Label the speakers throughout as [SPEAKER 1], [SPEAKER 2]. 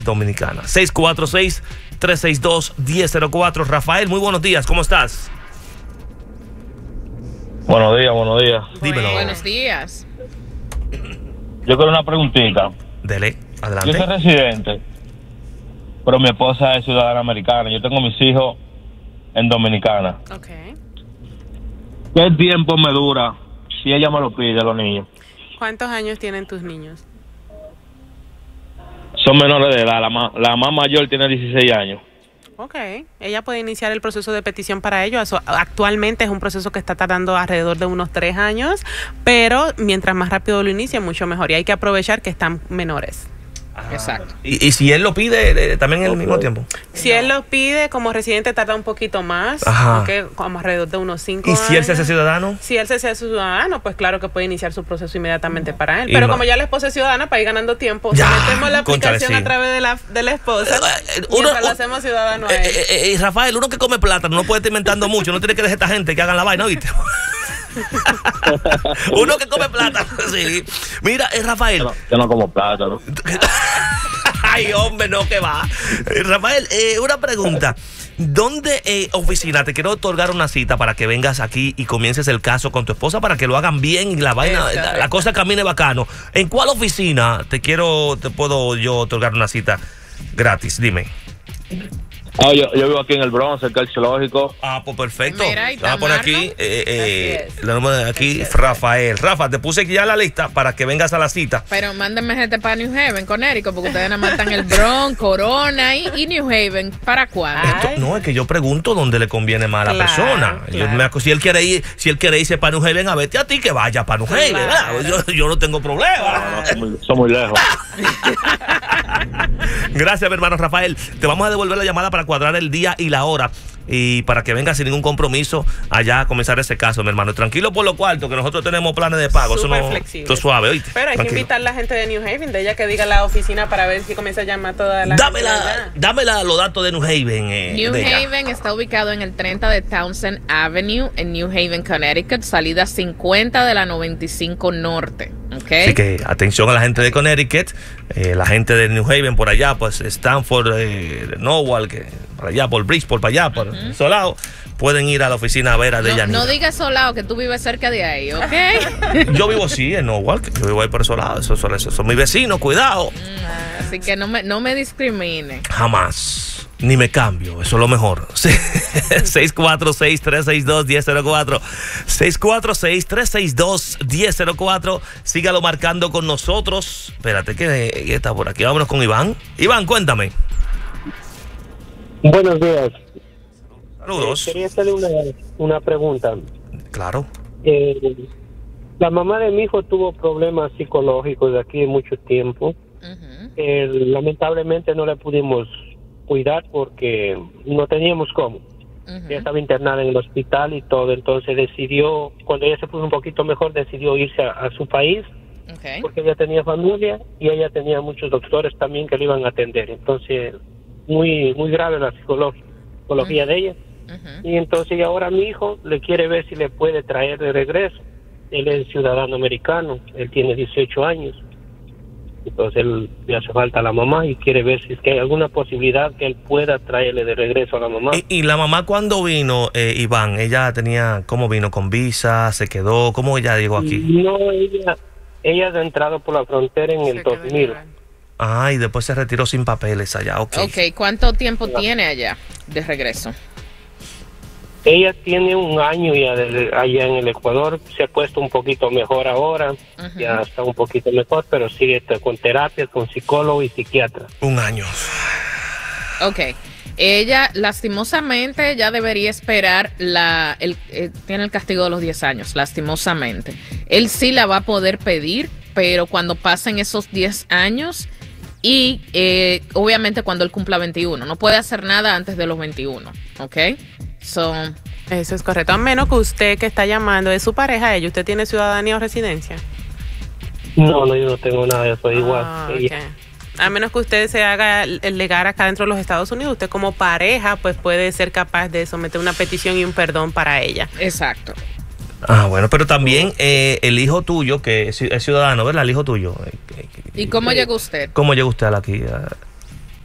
[SPEAKER 1] Dominicana. 646-362-1004. Rafael, muy buenos días, ¿cómo estás?
[SPEAKER 2] Buenos días, buenos días.
[SPEAKER 1] Dímelo.
[SPEAKER 3] Buenos días.
[SPEAKER 2] Yo quiero una preguntita.
[SPEAKER 1] Dele,
[SPEAKER 2] Yo
[SPEAKER 1] adelante.
[SPEAKER 2] soy residente, pero mi esposa es ciudadana americana. Yo tengo mis hijos en Dominicana.
[SPEAKER 3] Ok.
[SPEAKER 2] ¿Qué tiempo me dura si ella me lo pide, los niños?
[SPEAKER 3] ¿Cuántos años tienen tus niños?
[SPEAKER 2] Son menores de edad. La más mayor tiene 16 años.
[SPEAKER 3] Ok. Ella puede iniciar el proceso de petición para ello. Actualmente es un proceso que está tardando alrededor de unos 3 años, pero mientras más rápido lo inicie, mucho mejor. Y hay que aprovechar que están menores. Exacto.
[SPEAKER 1] ¿Y si él lo pide también en el mismo tiempo?
[SPEAKER 3] Si él lo pide como residente tarda un poquito más, okay, como alrededor de unos 5 años.
[SPEAKER 1] ¿Y si él se hace ciudadano?
[SPEAKER 3] Si él se hace ciudadano, pues claro que puede iniciar su proceso inmediatamente para él. Pero como ya la esposa es ciudadana, para ir ganando tiempo,
[SPEAKER 1] ya,
[SPEAKER 3] metemos la aplicación
[SPEAKER 1] sí,
[SPEAKER 3] a través de la esposa, mientras la hacemos ciudadano a él.
[SPEAKER 1] Rafael, uno que come plátano no puede estar inventando mucho, no tiene que dejar esta gente que hagan la vaina, ¿viste? Uno que come plátano, sí. Mira, Rafael.
[SPEAKER 2] Yo no como plátano.
[SPEAKER 1] Ay, hombre, no, que va. Rafael, una pregunta. ¿Dónde oficina? Te quiero otorgar una cita para que vengas aquí y comiences el caso con tu esposa para que lo hagan bien y la vaina, la cosa camine bacano. ¿En cuál oficina te puedo yo otorgar una cita gratis? Dime.
[SPEAKER 2] Yo vivo aquí en el Bronx, cerca del zoológico.
[SPEAKER 1] Pues perfecto.
[SPEAKER 3] Mira,
[SPEAKER 1] vamos a poner aquí, el número de aquí, Rafael. Rafa, te puse aquí ya la lista para que vengas a la cita.
[SPEAKER 4] Pero mándenme gente para New Haven, Connecticut, porque ustedes nada más están el Bronx, Corona y New Haven. ¿Para cuándo?
[SPEAKER 1] No, es que yo pregunto dónde le conviene más a la persona.
[SPEAKER 3] Claro.
[SPEAKER 1] Si él quiere irse para New Haven, a vete a ti que vaya para New Haven. Yo no tengo problema.
[SPEAKER 2] Son muy lejos.
[SPEAKER 1] Gracias, mi hermano Rafael. Te vamos a devolver la llamada para cuadrar el día y la hora y para que venga sin ningún compromiso allá a comenzar ese caso, mi hermano. Tranquilo por lo cuarto, que nosotros tenemos planes de pago.
[SPEAKER 3] Súper
[SPEAKER 1] eso no,
[SPEAKER 3] flexible.
[SPEAKER 1] esto es suave, ¿oíste?
[SPEAKER 3] Pero hay que invitar a la gente de New Haven, de ella que diga la oficina para ver si comienza a llamar toda la gente.
[SPEAKER 1] Dame los datos de New Haven.
[SPEAKER 4] New Haven está ubicado en el 30 de Townsend Avenue en New Haven, Connecticut, salida 50 de la 95 Norte. Okay.
[SPEAKER 1] Así que atención a la gente de Connecticut, la gente de New Haven por allá, pues Stanford, Norwalk, por allá, por Bridgeport, por allá, por Solao, pueden ir a la oficina a ver a Deyanira.
[SPEAKER 4] No digas Solao, que tú vives cerca de ahí, ¿ok?
[SPEAKER 1] Yo vivo sí en Norwalk, yo vivo ahí por Solao, esos son mis vecinos, cuidado.
[SPEAKER 4] Así que no me discrimine.
[SPEAKER 1] Jamás. Ni me cambio, eso es lo mejor. 646-362-1004. 646-362-1004. Sígalo marcando con nosotros. Espérate, que está por aquí. Vámonos con Iván. Iván, cuéntame.
[SPEAKER 5] Buenos días.
[SPEAKER 1] Saludos.
[SPEAKER 5] Quería hacerle una pregunta.
[SPEAKER 1] Claro.
[SPEAKER 5] La mamá de mi hijo tuvo problemas psicológicos de aquí de mucho tiempo. Lamentablemente no le pudimos cuidar porque no teníamos cómo. Ella estaba internada en el hospital y todo, entonces decidió, cuando ella se puso un poquito mejor, decidió irse a su país, porque ella tenía familia y ella tenía muchos doctores también que le iban a atender. Entonces, muy grave la psicología de ella. Y entonces ahora mi hijo le quiere ver si le puede traer de regreso. Él es ciudadano americano, él tiene 18 años. Entonces él le hace falta a la mamá y quiere ver si es que hay alguna posibilidad que él pueda traerle de regreso a la mamá.
[SPEAKER 1] ¿Y la mamá cuándo vino, Iván? ¿Ella cómo vino? ¿Con visa? ¿Se quedó? ¿Cómo ella llegó aquí?
[SPEAKER 5] No, ella ha entrado por la frontera en el 2000.
[SPEAKER 1] Y después se retiró sin papeles allá, ok.
[SPEAKER 4] ¿Cuánto tiempo tiene allá de regreso?
[SPEAKER 5] Ella tiene 1 año ya allá en el Ecuador, se ha puesto un poquito mejor ahora, ya está un poquito mejor, pero sigue con terapias, con psicólogo y psiquiatra.
[SPEAKER 1] 1 año.
[SPEAKER 4] Ok. Ella, lastimosamente, ya debería esperar tiene el castigo de los 10 años, lastimosamente. Él sí la va a poder pedir, pero cuando pasen esos 10 años y obviamente cuando él cumpla 21. No puede hacer nada antes de los 21, ¿ok?
[SPEAKER 3] Eso es correcto, a menos que usted que está llamando es su pareja, ¿usted tiene ciudadanía o residencia?
[SPEAKER 5] No, yo no tengo nada de eso, igual.
[SPEAKER 3] Okay. A menos que usted se haga legal acá dentro de los Estados Unidos, usted como pareja pues puede ser capaz de someter una petición y un perdón para ella.
[SPEAKER 4] Exacto.
[SPEAKER 1] Bueno, pero también el hijo tuyo, que es ciudadano, ¿verdad? El hijo tuyo.
[SPEAKER 4] ¿Y cómo llegó usted?
[SPEAKER 1] ¿Cómo llegó usted aquí?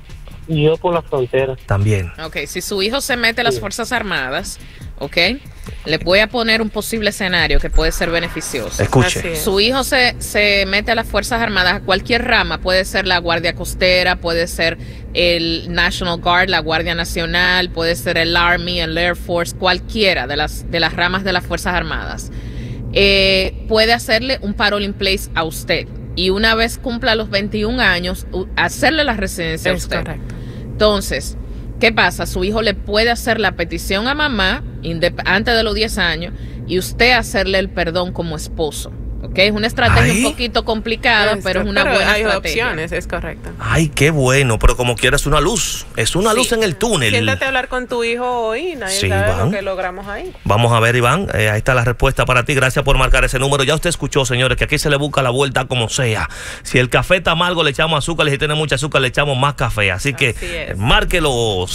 [SPEAKER 5] Yo por la frontera.
[SPEAKER 1] También.
[SPEAKER 4] Ok, si su hijo se mete a las Fuerzas Armadas, ok, le voy a poner un posible escenario que puede ser beneficioso.
[SPEAKER 1] Escuche.
[SPEAKER 4] Su hijo se mete a las Fuerzas Armadas, a cualquier rama, puede ser la Guardia Costera, puede ser el National Guard, la Guardia Nacional, puede ser el Army, el Air Force, cualquiera de las ramas de las Fuerzas Armadas. Puede hacerle un parole in place a usted y una vez cumpla los 21 años, hacerle la residencia a usted.
[SPEAKER 3] Correcto.
[SPEAKER 4] Entonces, ¿qué pasa? Su hijo le puede hacer la petición a mamá antes de los 10 años y usted hacerle el perdón como esposo. ¿Ok? Es una estrategia un poquito complicada, pero es una buena
[SPEAKER 3] hay
[SPEAKER 4] estrategia.
[SPEAKER 3] opciones, es correcto.
[SPEAKER 1] Ay, qué bueno, pero como quiera es una luz. Es una luz en el túnel.
[SPEAKER 3] Siéntate a hablar con tu hijo hoy, nadie
[SPEAKER 1] Sí,
[SPEAKER 3] sabe
[SPEAKER 1] Iván.
[SPEAKER 3] lo que logramos ahí.
[SPEAKER 1] Vamos a ver, Iván, ahí está la respuesta para ti. Gracias por marcar ese número. Ya usted escuchó, señores, que aquí se le busca la vuelta como sea. Si el café está amargo, le echamos azúcar. Y si tiene mucha azúcar, le echamos más café. Así que
[SPEAKER 3] es.
[SPEAKER 1] márquelo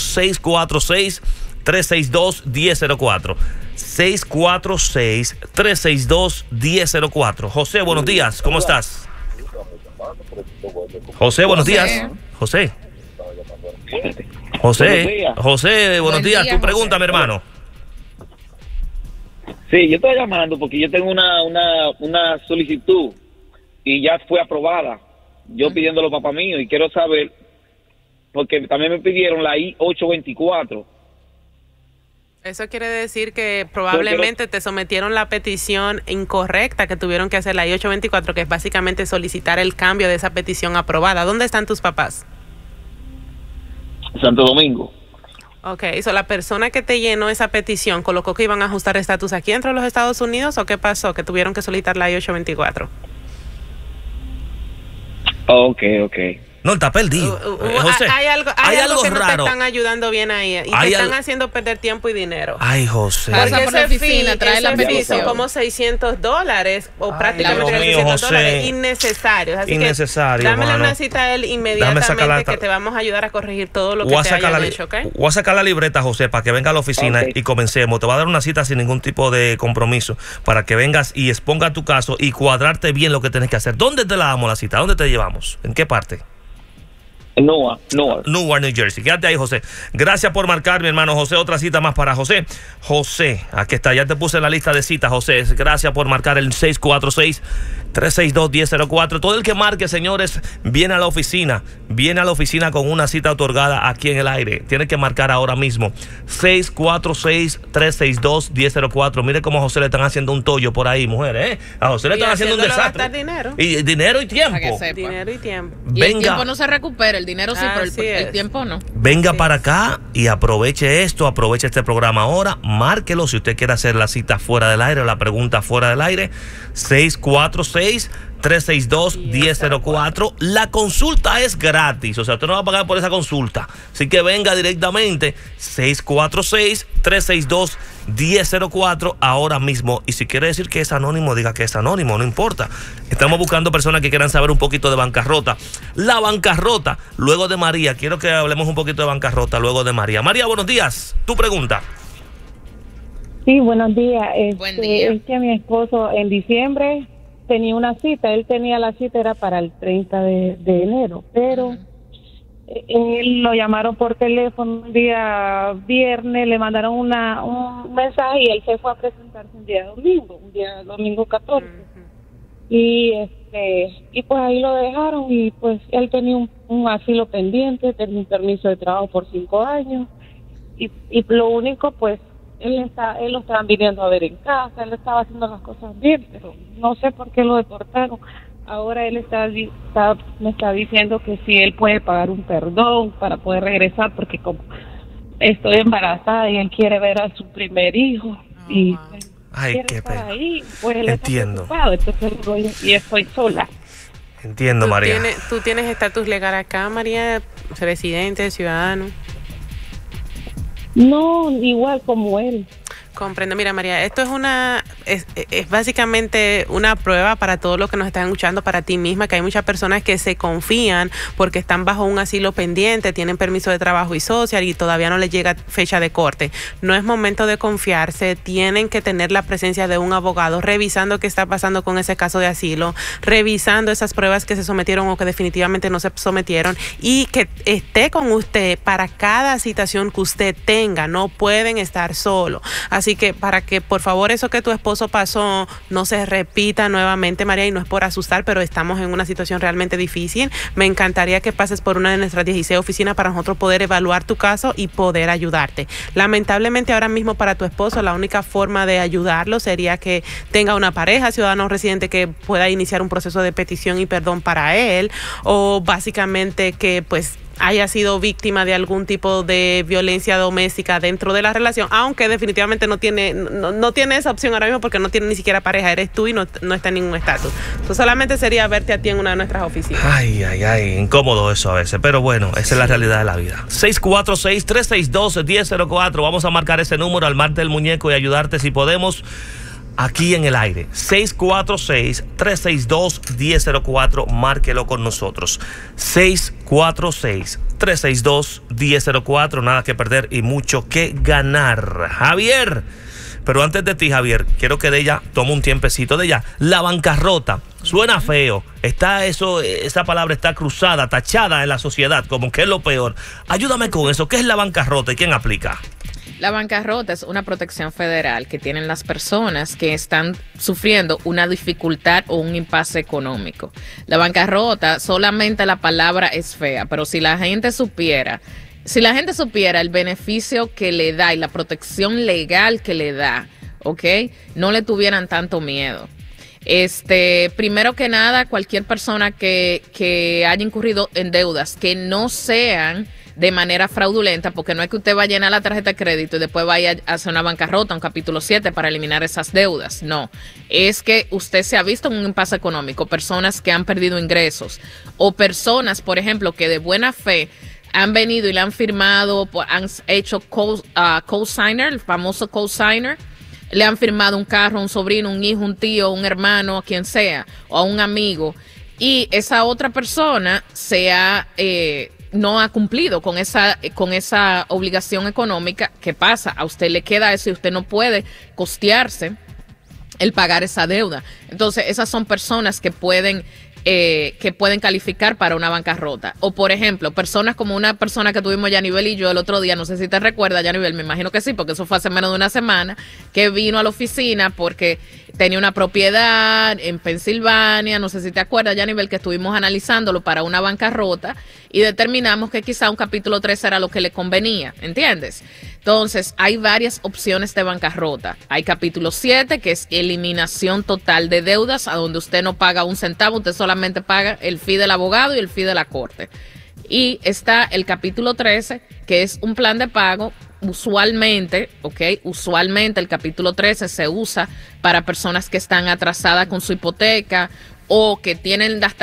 [SPEAKER 1] 646-362-1004. 646-362-1004. José, buenos días. ¿Cómo estás? José, buenos días. José. José, buenos días. Tu pregunta, mi hermano.
[SPEAKER 6] Sí, yo estoy llamando porque yo tengo una solicitud y ya fue aprobada. Yo pidiéndolo a papá mío y quiero saber, porque también me pidieron la I-824.
[SPEAKER 3] Eso quiere decir que probablemente te sometieron la petición incorrecta, que tuvieron que hacer la I-824, que es básicamente solicitar el cambio de esa petición aprobada. ¿Dónde están tus papás?
[SPEAKER 6] Santo Domingo.
[SPEAKER 3] Ok, ¿so la persona que te llenó esa petición colocó que iban a ajustar estatus aquí dentro de los Estados Unidos o qué pasó? Que tuvieron que solicitar la I-824.
[SPEAKER 6] Ok.
[SPEAKER 1] No, está perdido. José,
[SPEAKER 3] hay algo que no te
[SPEAKER 1] raro.
[SPEAKER 3] están ayudando bien ahí y te están haciendo perder tiempo y dinero.
[SPEAKER 1] Ay, José.
[SPEAKER 4] Pasa por la oficina, trae la
[SPEAKER 3] ese fee
[SPEAKER 4] petición.
[SPEAKER 3] son como $600 o prácticamente
[SPEAKER 1] Dios mío,
[SPEAKER 3] $600
[SPEAKER 1] José.
[SPEAKER 3] innecesarios. Así
[SPEAKER 1] Innecesario,
[SPEAKER 3] que dámele
[SPEAKER 1] mano.
[SPEAKER 3] una cita a él
[SPEAKER 1] Déjame
[SPEAKER 3] inmediatamente
[SPEAKER 1] sacar
[SPEAKER 3] que te vamos a ayudar a corregir todo lo que
[SPEAKER 1] Voy a
[SPEAKER 3] te
[SPEAKER 1] sacar
[SPEAKER 3] hayan
[SPEAKER 1] la,
[SPEAKER 3] hecho, ¿ok?
[SPEAKER 1] voy a sacar la libreta, José, para que venga a la oficina
[SPEAKER 6] Ok.
[SPEAKER 1] y comencemos. Te voy a dar una cita sin ningún tipo de compromiso para que vengas y exponga tu caso y cuadrarte bien lo que tienes que hacer. ¿Dónde te la damos la cita? ¿Dónde te llevamos? ¿En qué parte?
[SPEAKER 6] Newark.
[SPEAKER 1] Newark, New Jersey. Quédate ahí, José. Gracias por marcar, mi hermano José. Otra cita más para José. José, aquí está. Ya te puse en la lista de citas, José. Gracias por marcar el 646-362-1004. Todo el que marque, señores, viene a la oficina. Viene a la oficina con una cita otorgada aquí en el aire. Tiene que marcar ahora mismo. 646-362-1004. Mire cómo a José le están haciendo un tollo por ahí, mujeres. A José le
[SPEAKER 3] Y
[SPEAKER 1] están haciendo un
[SPEAKER 3] haciéndolo
[SPEAKER 1] desastre.
[SPEAKER 3] gastar dinero.
[SPEAKER 1] Y dinero y tiempo.
[SPEAKER 4] Para que sepa.
[SPEAKER 3] Dinero y tiempo.
[SPEAKER 4] Y el
[SPEAKER 1] Venga.
[SPEAKER 4] tiempo no se recupera, el dinero sí, pero
[SPEAKER 3] Así
[SPEAKER 4] el
[SPEAKER 3] es.
[SPEAKER 4] tiempo no.
[SPEAKER 1] Venga para acá y aproveche esto, aproveche este programa ahora, márquelo si usted quiere hacer la cita fuera del aire o la pregunta fuera del aire, 646-362-1004. La consulta es gratis, o sea, usted no va a pagar por esa consulta, así que venga directamente, 646-362-1004 ahora mismo. Y si quiere decir que es anónimo, diga que es anónimo, no importa. Estamos buscando personas que quieran saber un poquito de bancarrota. La bancarrota, luego de María. Quiero que hablemos un poquito de bancarrota luego de María. María, buenos días. Tu pregunta.
[SPEAKER 7] Sí, buenos días.
[SPEAKER 4] Buen día.
[SPEAKER 7] Es que mi esposo en diciembre tenía una cita. Él tenía la cita, era para el 30 de enero, pero él lo llamaron por teléfono un día viernes, le mandaron un mensaje y él se fue a presentarse un día domingo 14. Y pues ahí lo dejaron y pues él tenía un asilo pendiente, tenía un permiso de trabajo por 5 años y lo único pues él lo estaban viniendo a ver en casa, él estaba haciendo las cosas bien, pero no sé por qué lo deportaron. Ahora él me está diciendo que si él puede pagar un perdón para poder regresar, porque como estoy embarazada y él quiere ver a su primer hijo y
[SPEAKER 1] Ay,
[SPEAKER 7] quiere
[SPEAKER 1] qué
[SPEAKER 7] estar
[SPEAKER 1] pena.
[SPEAKER 7] ahí, pues él
[SPEAKER 1] Entiendo.
[SPEAKER 7] está preocupado, entonces y estoy sola.
[SPEAKER 1] Entiendo, María.
[SPEAKER 3] ¿Tú tienes estatus legal acá, María? ¿Residente, ciudadano?
[SPEAKER 7] No, igual como él.
[SPEAKER 3] Comprendo. Mira, María, esto es básicamente una prueba para todos los que nos están escuchando, para ti misma, que hay muchas personas que se confían porque están bajo un asilo pendiente, tienen permiso de trabajo y social y todavía no les llega fecha de corte. No es momento de confiarse, tienen que tener la presencia de un abogado revisando qué está pasando con ese caso de asilo, revisando esas pruebas que se sometieron o que definitivamente no se sometieron, y que esté con usted para cada situación que usted tenga. No pueden estar solo. Así que para que por favor eso que tu esposo pasó no se repita nuevamente, María, y no es por asustar, pero estamos en una situación realmente difícil. Me encantaría que pases por una de nuestras 16 oficinas para nosotros poder evaluar tu caso y poder ayudarte. Lamentablemente ahora mismo para tu esposo la única forma de ayudarlo sería que tenga una pareja, ciudadano residente, que pueda iniciar un proceso de petición y perdón para él, o básicamente que pues haya sido víctima de algún tipo de violencia doméstica dentro de la relación, aunque definitivamente no tiene esa opción ahora mismo porque no tiene ni siquiera pareja, eres tú y no está en ningún estatus. Entonces solamente sería verte a ti en una de nuestras oficinas.
[SPEAKER 1] Ay, incómodo eso a veces, pero bueno, esa es la realidad de la vida. 646-362-1004, vamos a marcar ese número al martes del muñeco y ayudarte si podemos. Aquí en el aire, 646-362-1004, márquelo con nosotros. 646-362-1004, nada que perder y mucho que ganar. Javier, pero antes de ti, Javier, quiero que de ella tome un tiempecito. De ella, la bancarrota, suena feo, esa palabra está cruzada, tachada en la sociedad como que es lo peor. Ayúdame con eso, ¿qué es la bancarrota y quién aplica?
[SPEAKER 4] La bancarrota es una protección federal que tienen las personas que están sufriendo una dificultad o un impasse económico. La bancarrota, solamente la palabra es fea, pero si la gente supiera el beneficio que le da y la protección legal que le da, ¿ok? No le tuvieran tanto miedo. Primero que nada, cualquier persona que haya incurrido en deudas que no sean de manera fraudulenta, porque no es que usted vaya a llenar la tarjeta de crédito y después vaya a hacer una bancarrota, un capítulo 7 para eliminar esas deudas. No, es que usted se ha visto en un impasse económico, personas que han perdido ingresos o personas, por ejemplo, que de buena fe han venido y le han firmado, han hecho co-signer, el famoso co-signer, le han firmado un carro a un sobrino, un hijo, un tío, un hermano, a quien sea, o a un amigo, y esa otra persona no ha cumplido con esa obligación económica. ¿Qué pasa? A usted le queda eso y usted no puede costearse el pagar esa deuda. Entonces, esas son personas que pueden calificar para una bancarrota. O, por ejemplo, personas como una persona que tuvimos Yanivel y yo el otro día, no sé si te recuerdas, Yanivel, me imagino que sí, porque eso fue hace menos de una semana, que vino a la oficina porque tenía una propiedad en Pensilvania, no sé si te acuerdas, Yanivel, que estuvimos analizándolo para una bancarrota y determinamos que quizá un capítulo 3 era lo que le convenía, ¿entiendes? Entonces, hay varias opciones de bancarrota. Hay capítulo 7, que es eliminación total de deudas, a donde usted no paga un centavo, usted solamente paga el fee del abogado y el fee de la corte. Y está el capítulo 13, que es un plan de pago. Usualmente el capítulo 13 se usa para personas que están atrasadas con su hipoteca o que tienen las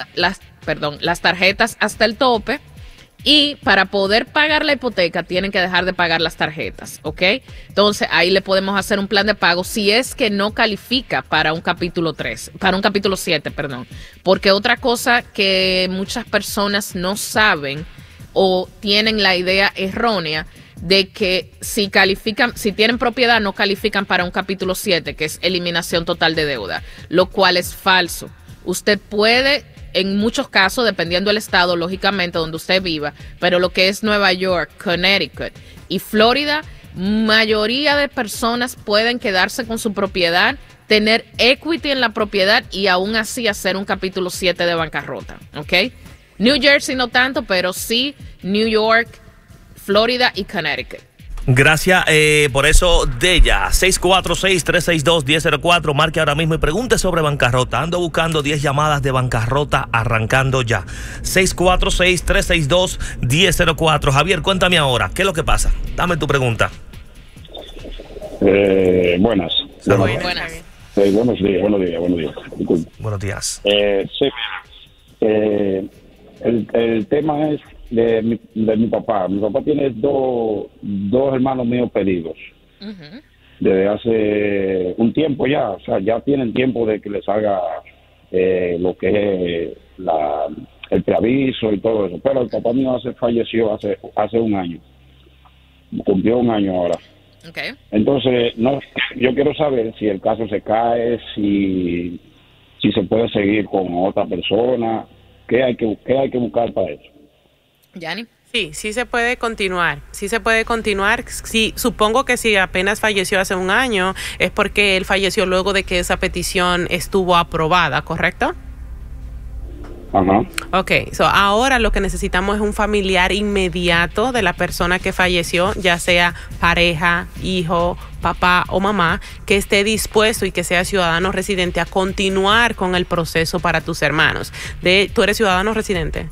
[SPEAKER 4] tarjetas hasta el tope, y para poder pagar la hipoteca tienen que dejar de pagar las tarjetas, ¿ok? Entonces ahí le podemos hacer un plan de pago si es que no califica para un capítulo 7, porque otra cosa que muchas personas no saben o tienen la idea errónea de que si tienen propiedad no califican para un capítulo 7, que es eliminación total de deuda, lo cual es falso. Usted puede, en muchos casos, dependiendo del estado, lógicamente, donde usted viva, pero lo que es Nueva York, Connecticut y Florida, mayoría de personas pueden quedarse con su propiedad, tener equity en la propiedad y aún así hacer un capítulo 7 de bancarrota, ¿ok? New Jersey no tanto, pero sí New York, Florida y Connecticut.
[SPEAKER 1] Gracias por eso, Della. 646-362-1004. Marque ahora mismo y pregunte sobre bancarrota. Ando buscando 10 llamadas de bancarrota arrancando ya. 646-362-1004. Javier, cuéntame ahora, ¿qué es lo que pasa? Dame tu pregunta.
[SPEAKER 8] Buenas.
[SPEAKER 4] Buenas.
[SPEAKER 8] Buenos días. Disculpe.
[SPEAKER 1] Buenos días.
[SPEAKER 8] Sí, el tema es de mi papá. Mi papá tiene dos hermanos míos pedidos.
[SPEAKER 4] Uh-huh.
[SPEAKER 8] desde hace un tiempo ya, o sea, ya tienen tiempo de que les salga lo que es el preaviso y todo eso, pero el papá mío falleció hace un año, cumplió un año ahora.
[SPEAKER 4] Okay.
[SPEAKER 8] Entonces, no, yo quiero saber si el caso se cae, si se puede seguir con otra persona, qué hay que buscar para eso.
[SPEAKER 4] Yanni.
[SPEAKER 3] Sí, sí se puede continuar. Sí se puede continuar. Sí, supongo que si apenas falleció hace un año es porque él falleció luego de que esa petición estuvo aprobada, ¿correcto?
[SPEAKER 8] Ajá.
[SPEAKER 3] Ok, ahora lo que necesitamos es un familiar inmediato de la persona que falleció, ya sea pareja, hijo, papá o mamá, que esté dispuesto y que sea ciudadano residente a continuar con el proceso para tus hermanos. ¿Tú eres ciudadano residente?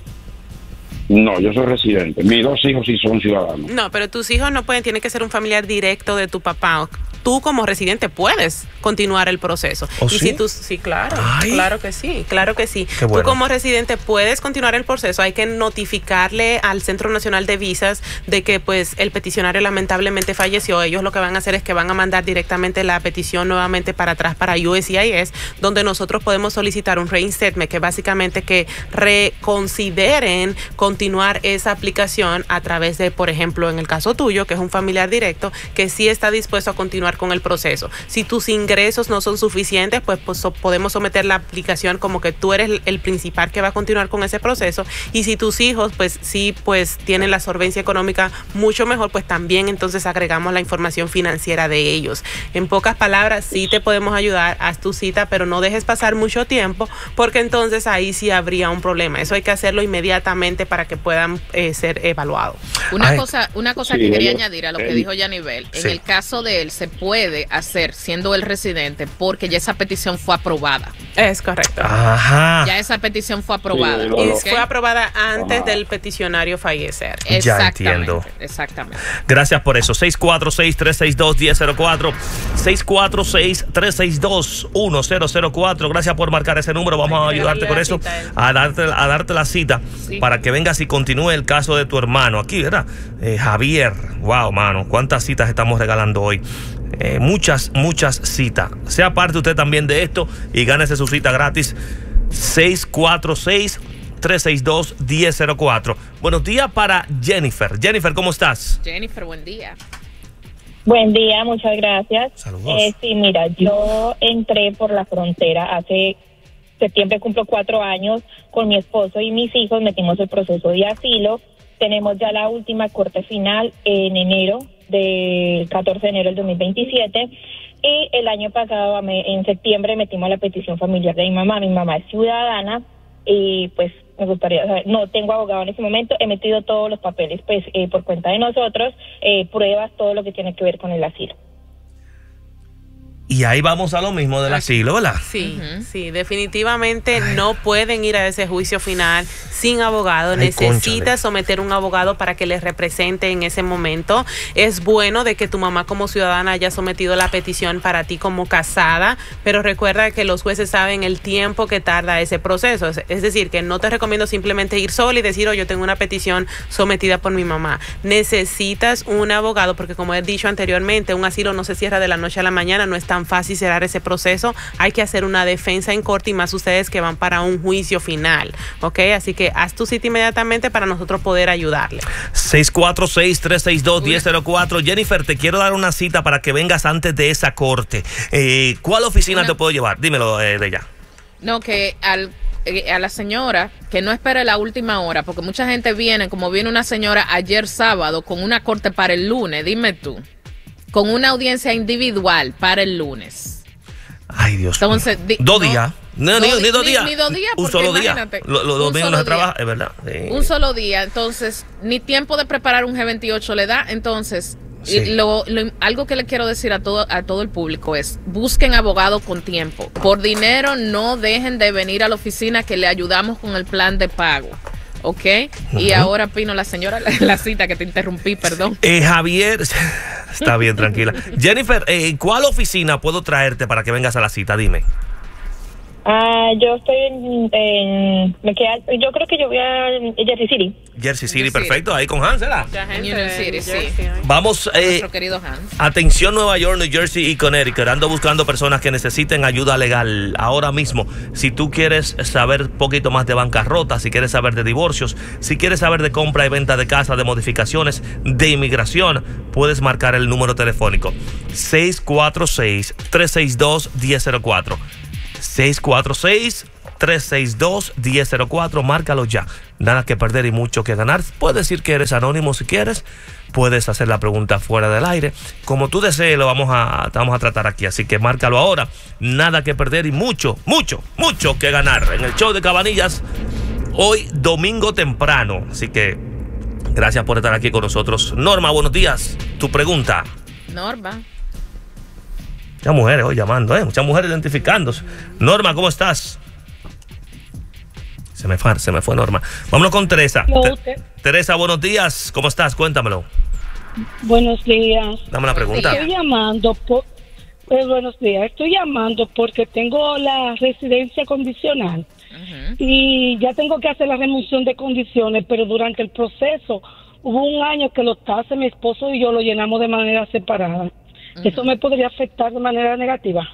[SPEAKER 8] No, yo soy residente. Mis 2 hijos sí son ciudadanos.
[SPEAKER 3] No, pero tus hijos no pueden, tiene que ser un familiar directo de tu papá. Tú como residente puedes continuar el proceso.
[SPEAKER 1] ¿Oh,
[SPEAKER 3] y
[SPEAKER 1] sí?
[SPEAKER 3] si tú, sí, claro,
[SPEAKER 1] Ay.
[SPEAKER 3] claro que sí, claro que sí.
[SPEAKER 1] Qué bueno.
[SPEAKER 3] Tú como residente puedes continuar el proceso. Hay que notificarle al Centro Nacional de Visas de que pues el peticionario lamentablemente falleció. Ellos lo que van a hacer es que van a mandar directamente la petición nuevamente para atrás para USCIS, donde nosotros podemos solicitar un reinstatement, que básicamente que reconsideren continuar esa aplicación a través de, por ejemplo, en el caso tuyo, que es un familiar directo, que sí está dispuesto a continuar con el proceso. Si tus ingresos no son suficientes, pues podemos someter la aplicación como que tú eres el principal que va a continuar con ese proceso, y si tus hijos pues sí pues tienen la solvencia económica mucho mejor, pues también entonces agregamos la información financiera de ellos. En pocas palabras, sí te podemos ayudar, haz tu cita, pero no dejes pasar mucho tiempo, porque entonces ahí sí habría un problema. Eso hay que hacerlo inmediatamente para que puedan ser evaluados.
[SPEAKER 4] Una cosa
[SPEAKER 8] Sí,
[SPEAKER 4] que quería
[SPEAKER 8] yo-
[SPEAKER 4] añadir a lo que dijo Yanivel.
[SPEAKER 1] Sí.
[SPEAKER 4] En el caso de él, se puede hacer siendo el residente porque ya esa petición fue aprobada.
[SPEAKER 3] Es correcto.
[SPEAKER 1] Ajá.
[SPEAKER 4] Ya esa petición fue aprobada.
[SPEAKER 8] Sí,
[SPEAKER 3] Y
[SPEAKER 8] lo-
[SPEAKER 4] ¿ok?
[SPEAKER 3] fue aprobada antes
[SPEAKER 8] Ajá.
[SPEAKER 3] del peticionario fallecer.
[SPEAKER 1] Ya
[SPEAKER 4] Exactamente,
[SPEAKER 1] entiendo.
[SPEAKER 4] exactamente.
[SPEAKER 1] Gracias por eso. 646-362-1004. 646-362-1004. Gracias por marcar ese número. Vamos a
[SPEAKER 3] Hay que
[SPEAKER 1] ayudarte
[SPEAKER 3] darle
[SPEAKER 1] con
[SPEAKER 3] la
[SPEAKER 1] eso,
[SPEAKER 3] cita a él.
[SPEAKER 1] a darte la cita
[SPEAKER 4] Sí.
[SPEAKER 1] para que vengas y continúe el caso de tu hermano. Aquí, ¿verdad? Javier. Wow, mano. ¿Cuántas citas estamos regalando hoy? Muchas citas. Sea parte usted también de esto y gánese su cita gratis. 646-362-1004. Buenos días para Jennifer. Jennifer, ¿cómo estás?
[SPEAKER 4] Jennifer, buen día.
[SPEAKER 7] Buen día, muchas gracias.
[SPEAKER 1] Saludos.
[SPEAKER 7] Sí, mira, yo entré por la frontera hace septiembre, cumplo 4 años con mi esposo y mis hijos, metimos el proceso de asilo. Tenemos ya la última corte final en enero, del 14 de enero del 2027. Y el año pasado, en septiembre, metimos la petición familiar de mi mamá. Mi mamá es ciudadana y pues me gustaría saber, no tengo abogado en este momento, he metido todos los papeles pues por cuenta de nosotros, pruebas, todo lo que tiene que ver con el asilo.
[SPEAKER 1] Y ahí vamos a lo mismo del asilo, ¿verdad?
[SPEAKER 3] Sí, sí, definitivamente no pueden ir a ese juicio final sin abogado.
[SPEAKER 1] Ay,
[SPEAKER 3] Necesita
[SPEAKER 1] cónchale.
[SPEAKER 3] someter un abogado para que les represente en ese momento. Es bueno de que tu mamá como ciudadana haya sometido la petición para ti como casada, pero recuerda que los jueces saben el tiempo que tarda ese proceso. Es decir, que no te recomiendo simplemente ir sola y decir, oh, yo tengo una petición sometida por mi mamá. Necesitas un abogado porque, como he dicho anteriormente, un asilo no se cierra de la noche a la mañana, no es tan fácil cerrar ese proceso. Hay que hacer una defensa en corte y más ustedes que van para un juicio final, ¿ok? Así que haz tu cita inmediatamente para nosotros poder ayudarle.
[SPEAKER 1] 646-362-1004. Jennifer, te quiero dar una cita para que vengas antes de esa corte. ¿Cuál oficina te puedo llevar? Dímelo de ella.
[SPEAKER 4] No, que a la señora que no espere la última hora, porque mucha gente viene, como viene una señora ayer sábado con una corte para el lunes, dime tú, con una audiencia individual para el lunes.
[SPEAKER 1] Ay, Dios
[SPEAKER 4] Entonces,
[SPEAKER 1] mío. 2 días. No, ni 2 días.
[SPEAKER 4] Ni 2 días,
[SPEAKER 1] Un
[SPEAKER 4] porque
[SPEAKER 1] solo día.
[SPEAKER 4] imagínate,
[SPEAKER 1] Los
[SPEAKER 4] un
[SPEAKER 1] domingos
[SPEAKER 4] solo
[SPEAKER 1] no se
[SPEAKER 4] día.
[SPEAKER 1] trabaja, es verdad. Sí.
[SPEAKER 4] Un solo día, entonces ni tiempo de preparar un G28 le da. Entonces,
[SPEAKER 1] Sí.
[SPEAKER 4] y algo que le quiero decir a todo el público es: busquen abogado con tiempo. Por dinero no dejen de venir a la oficina, que le ayudamos con el plan de pago, ¿ok? Y ahora, Pino, la señora, la cita que te interrumpí, perdón.
[SPEAKER 1] Javier, está bien, tranquila. Jennifer, ¿cuál oficina puedo traerte para que vengas a la cita? Dime.
[SPEAKER 9] Yo estoy yo creo que yo voy a Jersey City.
[SPEAKER 1] Jersey City, perfecto, ahí con Hansela.
[SPEAKER 4] Union City, sí.
[SPEAKER 1] Vamos,
[SPEAKER 4] Nuestro querido Hans.
[SPEAKER 1] atención Nueva York, New Jersey y Connecticut. Ando buscando personas que necesiten ayuda legal ahora mismo. Si tú quieres saber un poquito más de bancarrota, si quieres saber de divorcios, si quieres saber de compra y venta de casa, de modificaciones, de inmigración, puedes marcar el número telefónico 646-362-1004. 646-362-1004. Márcalo ya. Nada que perder y mucho que ganar. Puedes decir que eres anónimo si quieres. Puedes hacer la pregunta fuera del aire. Como tú desees, lo vamos a tratar aquí. Así que márcalo ahora. Nada que perder y mucho que ganar. En el show de Cabanillas, hoy domingo temprano. Así que gracias por estar aquí con nosotros. Norma, buenos días. Tu pregunta.
[SPEAKER 4] Norma.
[SPEAKER 1] Muchas mujeres hoy llamando, muchas mujeres identificándose. Norma, ¿cómo estás? Se me fue Norma. Vámonos con Teresa. Teresa, buenos días. ¿Cómo estás? Cuéntamelo.
[SPEAKER 10] Buenos días.
[SPEAKER 1] Dame la pregunta.
[SPEAKER 10] Estoy llamando buenos días. Estoy llamando porque tengo la residencia condicional y ya tengo que hacer la remoción de condiciones, pero durante el proceso hubo un año que los taxes, mi esposo y yo lo llenamos de manera separada. ¿Eso me podría afectar de manera negativa?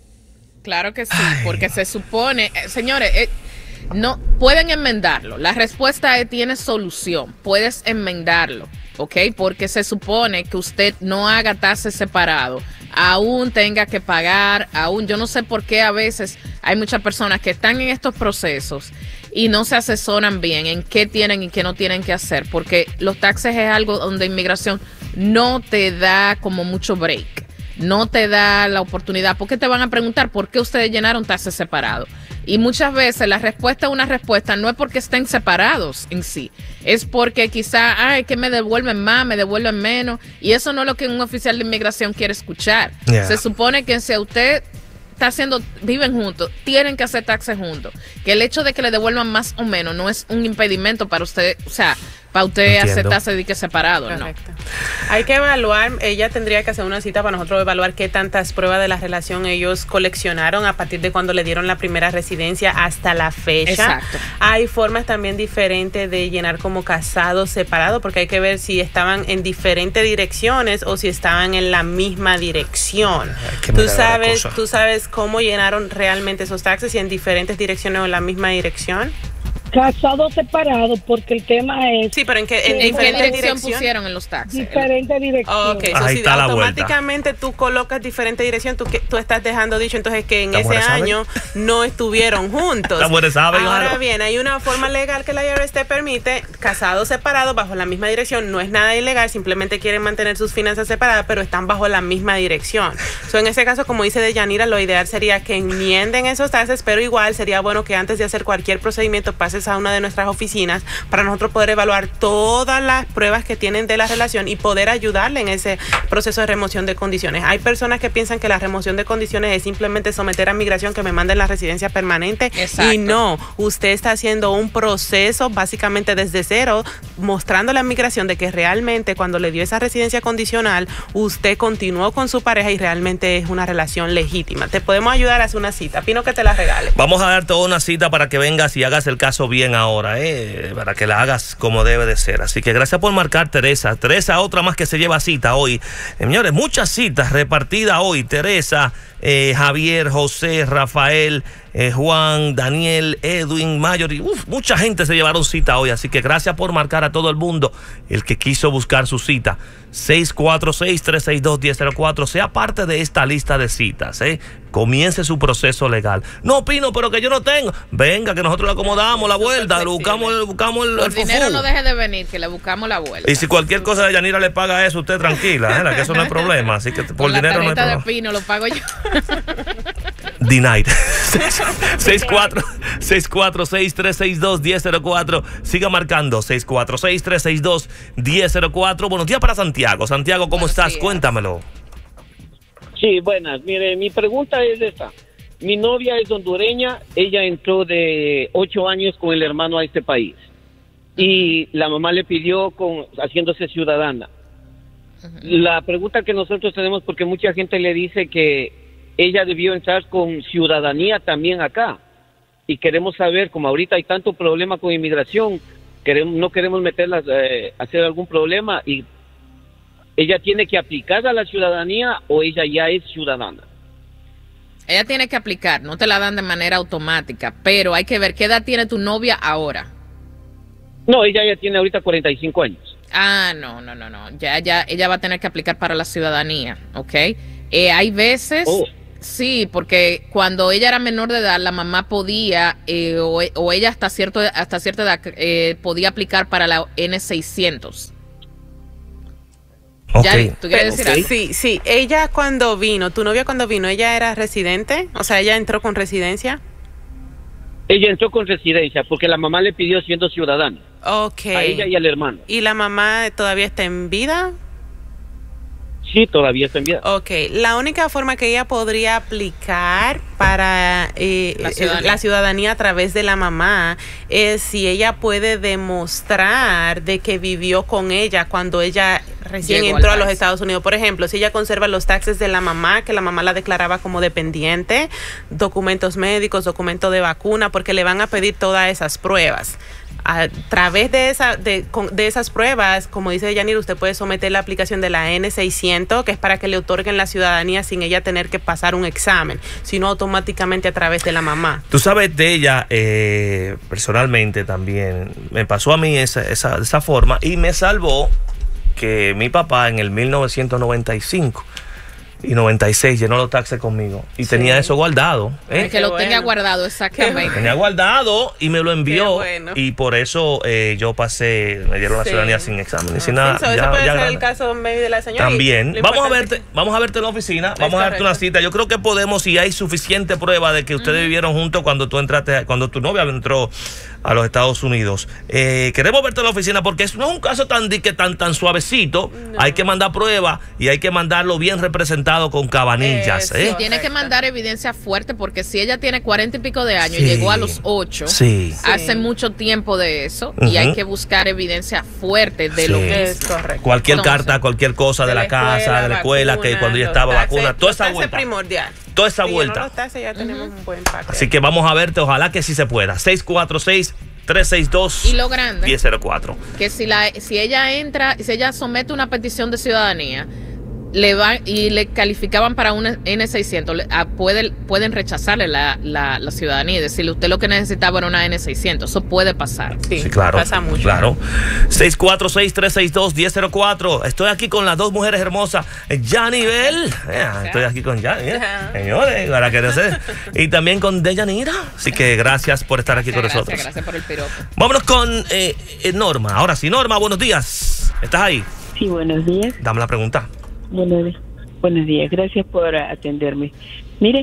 [SPEAKER 4] Claro que sí, porque se supone, señores, no pueden enmendarlo. La respuesta tiene solución. Puedes enmendarlo, ¿ok? Porque se supone que usted no haga taxes separados, aún tenga que pagar, yo no sé por qué a veces hay muchas personas que están en estos procesos y no se asesoran bien en qué tienen y qué no tienen que hacer, porque los taxes es algo donde inmigración no te da como mucho break, no te da la oportunidad, porque te van a preguntar por qué ustedes llenaron taxes separados. Y muchas veces la respuesta a una respuesta no es porque estén separados en sí, es porque quizá, que me devuelven más, me devuelven menos, y eso no es lo que un oficial de inmigración quiere escuchar. Se supone que si a usted viven juntos, tienen que hacer taxes juntos, que el hecho de que le devuelvan más o menos no es un impedimento para usted, o sea, para usted hacer taxes de que separado.
[SPEAKER 3] Correcto. No. Hay que evaluar, ella tendría que hacer una cita para nosotros evaluar qué tantas pruebas de la relación ellos coleccionaron a partir de cuando le dieron la primera residencia hasta la fecha.
[SPEAKER 4] Exacto.
[SPEAKER 3] Hay formas también diferentes de llenar como casados separados, porque hay que ver si estaban en diferentes direcciones o si estaban en la misma dirección. Tú sabes cómo llenaron realmente esos taxes, si en diferentes direcciones o en la misma dirección.
[SPEAKER 10] Casados separados, porque el tema es...
[SPEAKER 3] Sí, pero ¿en qué
[SPEAKER 4] dirección pusieron en los taxes?
[SPEAKER 10] Diferente dirección.
[SPEAKER 3] Okay, so si automáticamente tú colocas diferente dirección, tú estás dejando dicho entonces que en ese año no estuvieron juntos. Ahora bien, hay una forma legal que la IRS te permite, casados separados bajo la misma dirección, no es nada ilegal, simplemente quieren mantener sus finanzas separadas, pero están bajo la misma dirección. En ese caso, como dice Deyanira, lo ideal sería que enmienden esos taxes, pero igual sería bueno que antes de hacer cualquier procedimiento pases a una de nuestras oficinas para nosotros poder evaluar todas las pruebas que tienen de la relación y poder ayudarle en ese proceso de remoción de condiciones. Hay personas que piensan que la remoción de condiciones es simplemente someter a migración, que me manden la residencia permanente. Exacto. Y no, usted está haciendo un proceso básicamente desde cero, mostrándole a migración de que realmente cuando le dio esa residencia condicional, usted continuó con su pareja y realmente es una relación legítima. Te podemos ayudar a hacer una cita. Pino que te la regale.
[SPEAKER 1] Vamos a darte una cita para que vengas y hagas el caso bien ahora, para que la hagas como debe de ser. Así que gracias por marcar, Teresa. Teresa, otra más que se lleva cita hoy. Señores, muchas citas repartidas hoy. Teresa, Javier, José, Rafael, Juan, Daniel, Edwin, Mayori. Mucha gente se llevaron cita hoy. Así que gracias por marcar a todo el mundo, el que quiso buscar su cita. 646-362-1004. Sea parte de esta lista de citas, comience su proceso legal. No, Pino, pero que yo no tengo. Venga, que nosotros le acomodamos la vuelta, le buscamos el
[SPEAKER 4] por dinero no deje de venir, que le buscamos la vuelta.
[SPEAKER 1] Y si cualquier cosa de Yanira le paga eso, usted tranquila, que eso no es problema. Así que por dinero no hay problema.
[SPEAKER 4] De Pino lo pago yo.
[SPEAKER 1] Denied. 646-362-1004. Siga marcando 646-362-1004. Buenos días para Santiago. Santiago, ¿cómo estás? Cuéntamelo.
[SPEAKER 11] Sí, buenas. Mire, mi pregunta es esta. Mi novia es hondureña. Ella entró de 8 años con el hermano a este país. Y la mamá le pidió haciéndose ciudadana. La pregunta que nosotros tenemos, porque mucha gente le dice que ella debió entrar con ciudadanía también acá. Y queremos saber, como ahorita hay tanto problema con inmigración, no queremos meterlas, hacer algún problema, y ella tiene que aplicar a la ciudadanía o ella ya es ciudadana.
[SPEAKER 4] Ella tiene que aplicar, no te la dan de manera automática, pero hay que ver qué edad tiene tu novia ahora.
[SPEAKER 11] No, ella ya tiene ahorita 45 años.
[SPEAKER 4] Ah, no. Ya, ella va a tener que aplicar para la ciudadanía, ¿ok? Hay veces, sí, porque cuando ella era menor de edad, la mamá podía, o ella hasta cierta edad, podía aplicar para la N600.
[SPEAKER 1] Okay.
[SPEAKER 4] ¿Tú quieres decir algo?
[SPEAKER 3] Sí. Ella cuando vino, tu novia cuando vino, ¿ella era residente? O sea, ¿ella entró con residencia?
[SPEAKER 11] Ella entró con residencia porque la mamá le pidió siendo ciudadana.
[SPEAKER 3] Ok.
[SPEAKER 11] A ella y al hermano.
[SPEAKER 3] ¿Y la mamá todavía está en vida?
[SPEAKER 11] Sí, todavía está en vida.
[SPEAKER 3] Ok, la única forma que ella podría aplicar para la ciudadanía a través de la mamá es si ella puede demostrar de que vivió con ella cuando ella recién entró a los Estados Unidos. Por ejemplo, si ella conserva los taxes de la mamá, que la mamá la declaraba como dependiente, documentos médicos, documento de vacuna, porque le van a pedir todas esas pruebas. A través de esas pruebas, como dice Yanira, usted puede someter la aplicación de la N600, que es para que le otorguen la ciudadanía sin ella tener que pasar un examen, sino automáticamente a través de la mamá.
[SPEAKER 1] Tú sabes de ella, personalmente también, me pasó a mí esa forma y me salvó que mi papá en el 1995 y 96 llenó los taxes conmigo y tenía eso guardado.
[SPEAKER 4] Que lo tenga guardado, exactamente.
[SPEAKER 1] Tenía guardado y me lo envió, y por eso yo pasé, me dieron la ciudadanía sin examen y sin nada.
[SPEAKER 3] Eso puede ser el caso de la señora.
[SPEAKER 1] También. Vamos a verte en la oficina, vamos a darte una cita. Yo creo que podemos, si hay suficiente prueba de que ustedes vivieron juntos cuando tú entraste, cuando tu novia entró a los Estados Unidos. Queremos verte en la oficina porque no es un caso tan suavecito. No. Hay que mandar pruebas y hay que mandarlo bien representado con cabanillas.
[SPEAKER 4] Sí, tiene que mandar evidencia fuerte porque si ella tiene 40 y pico de años y llegó a los 8, hace mucho tiempo de eso, y hay que buscar evidencia fuerte de lo que es correcto.
[SPEAKER 1] Cualquier carta, cualquier cosa de la casa, de la escuela, que cuando ella estaba vacuna, toda esa vuelta.
[SPEAKER 3] Primordial.
[SPEAKER 1] Toda esa vuelta.
[SPEAKER 3] No los taxes, ya tenemos un buen paquete.
[SPEAKER 1] Así que vamos a verte, ojalá que sí se pueda. 646-362-1004.
[SPEAKER 4] Y lo grande, que si ella entra, si ella somete una petición de ciudadanía, le calificaban para una N600, pueden rechazarle la ciudadanía y decirle, usted lo que necesitaba era una N600. Eso puede pasar.
[SPEAKER 1] Sí, claro.
[SPEAKER 3] Pasa mucho.
[SPEAKER 1] Claro. 646-362-1004. Estoy aquí con las dos mujeres hermosas, Yanibel. Estoy aquí con Yanibel. Señores, para que no sé. Y también con Deyanira. Así que gracias por estar aquí con nosotros.
[SPEAKER 4] Gracias por el piropo.
[SPEAKER 1] Vámonos con Norma. Ahora sí, Norma, buenos días. ¿Estás ahí?
[SPEAKER 12] Sí, buenos días.
[SPEAKER 1] Dame la pregunta.
[SPEAKER 12] Buenos días, gracias por atenderme. Mire,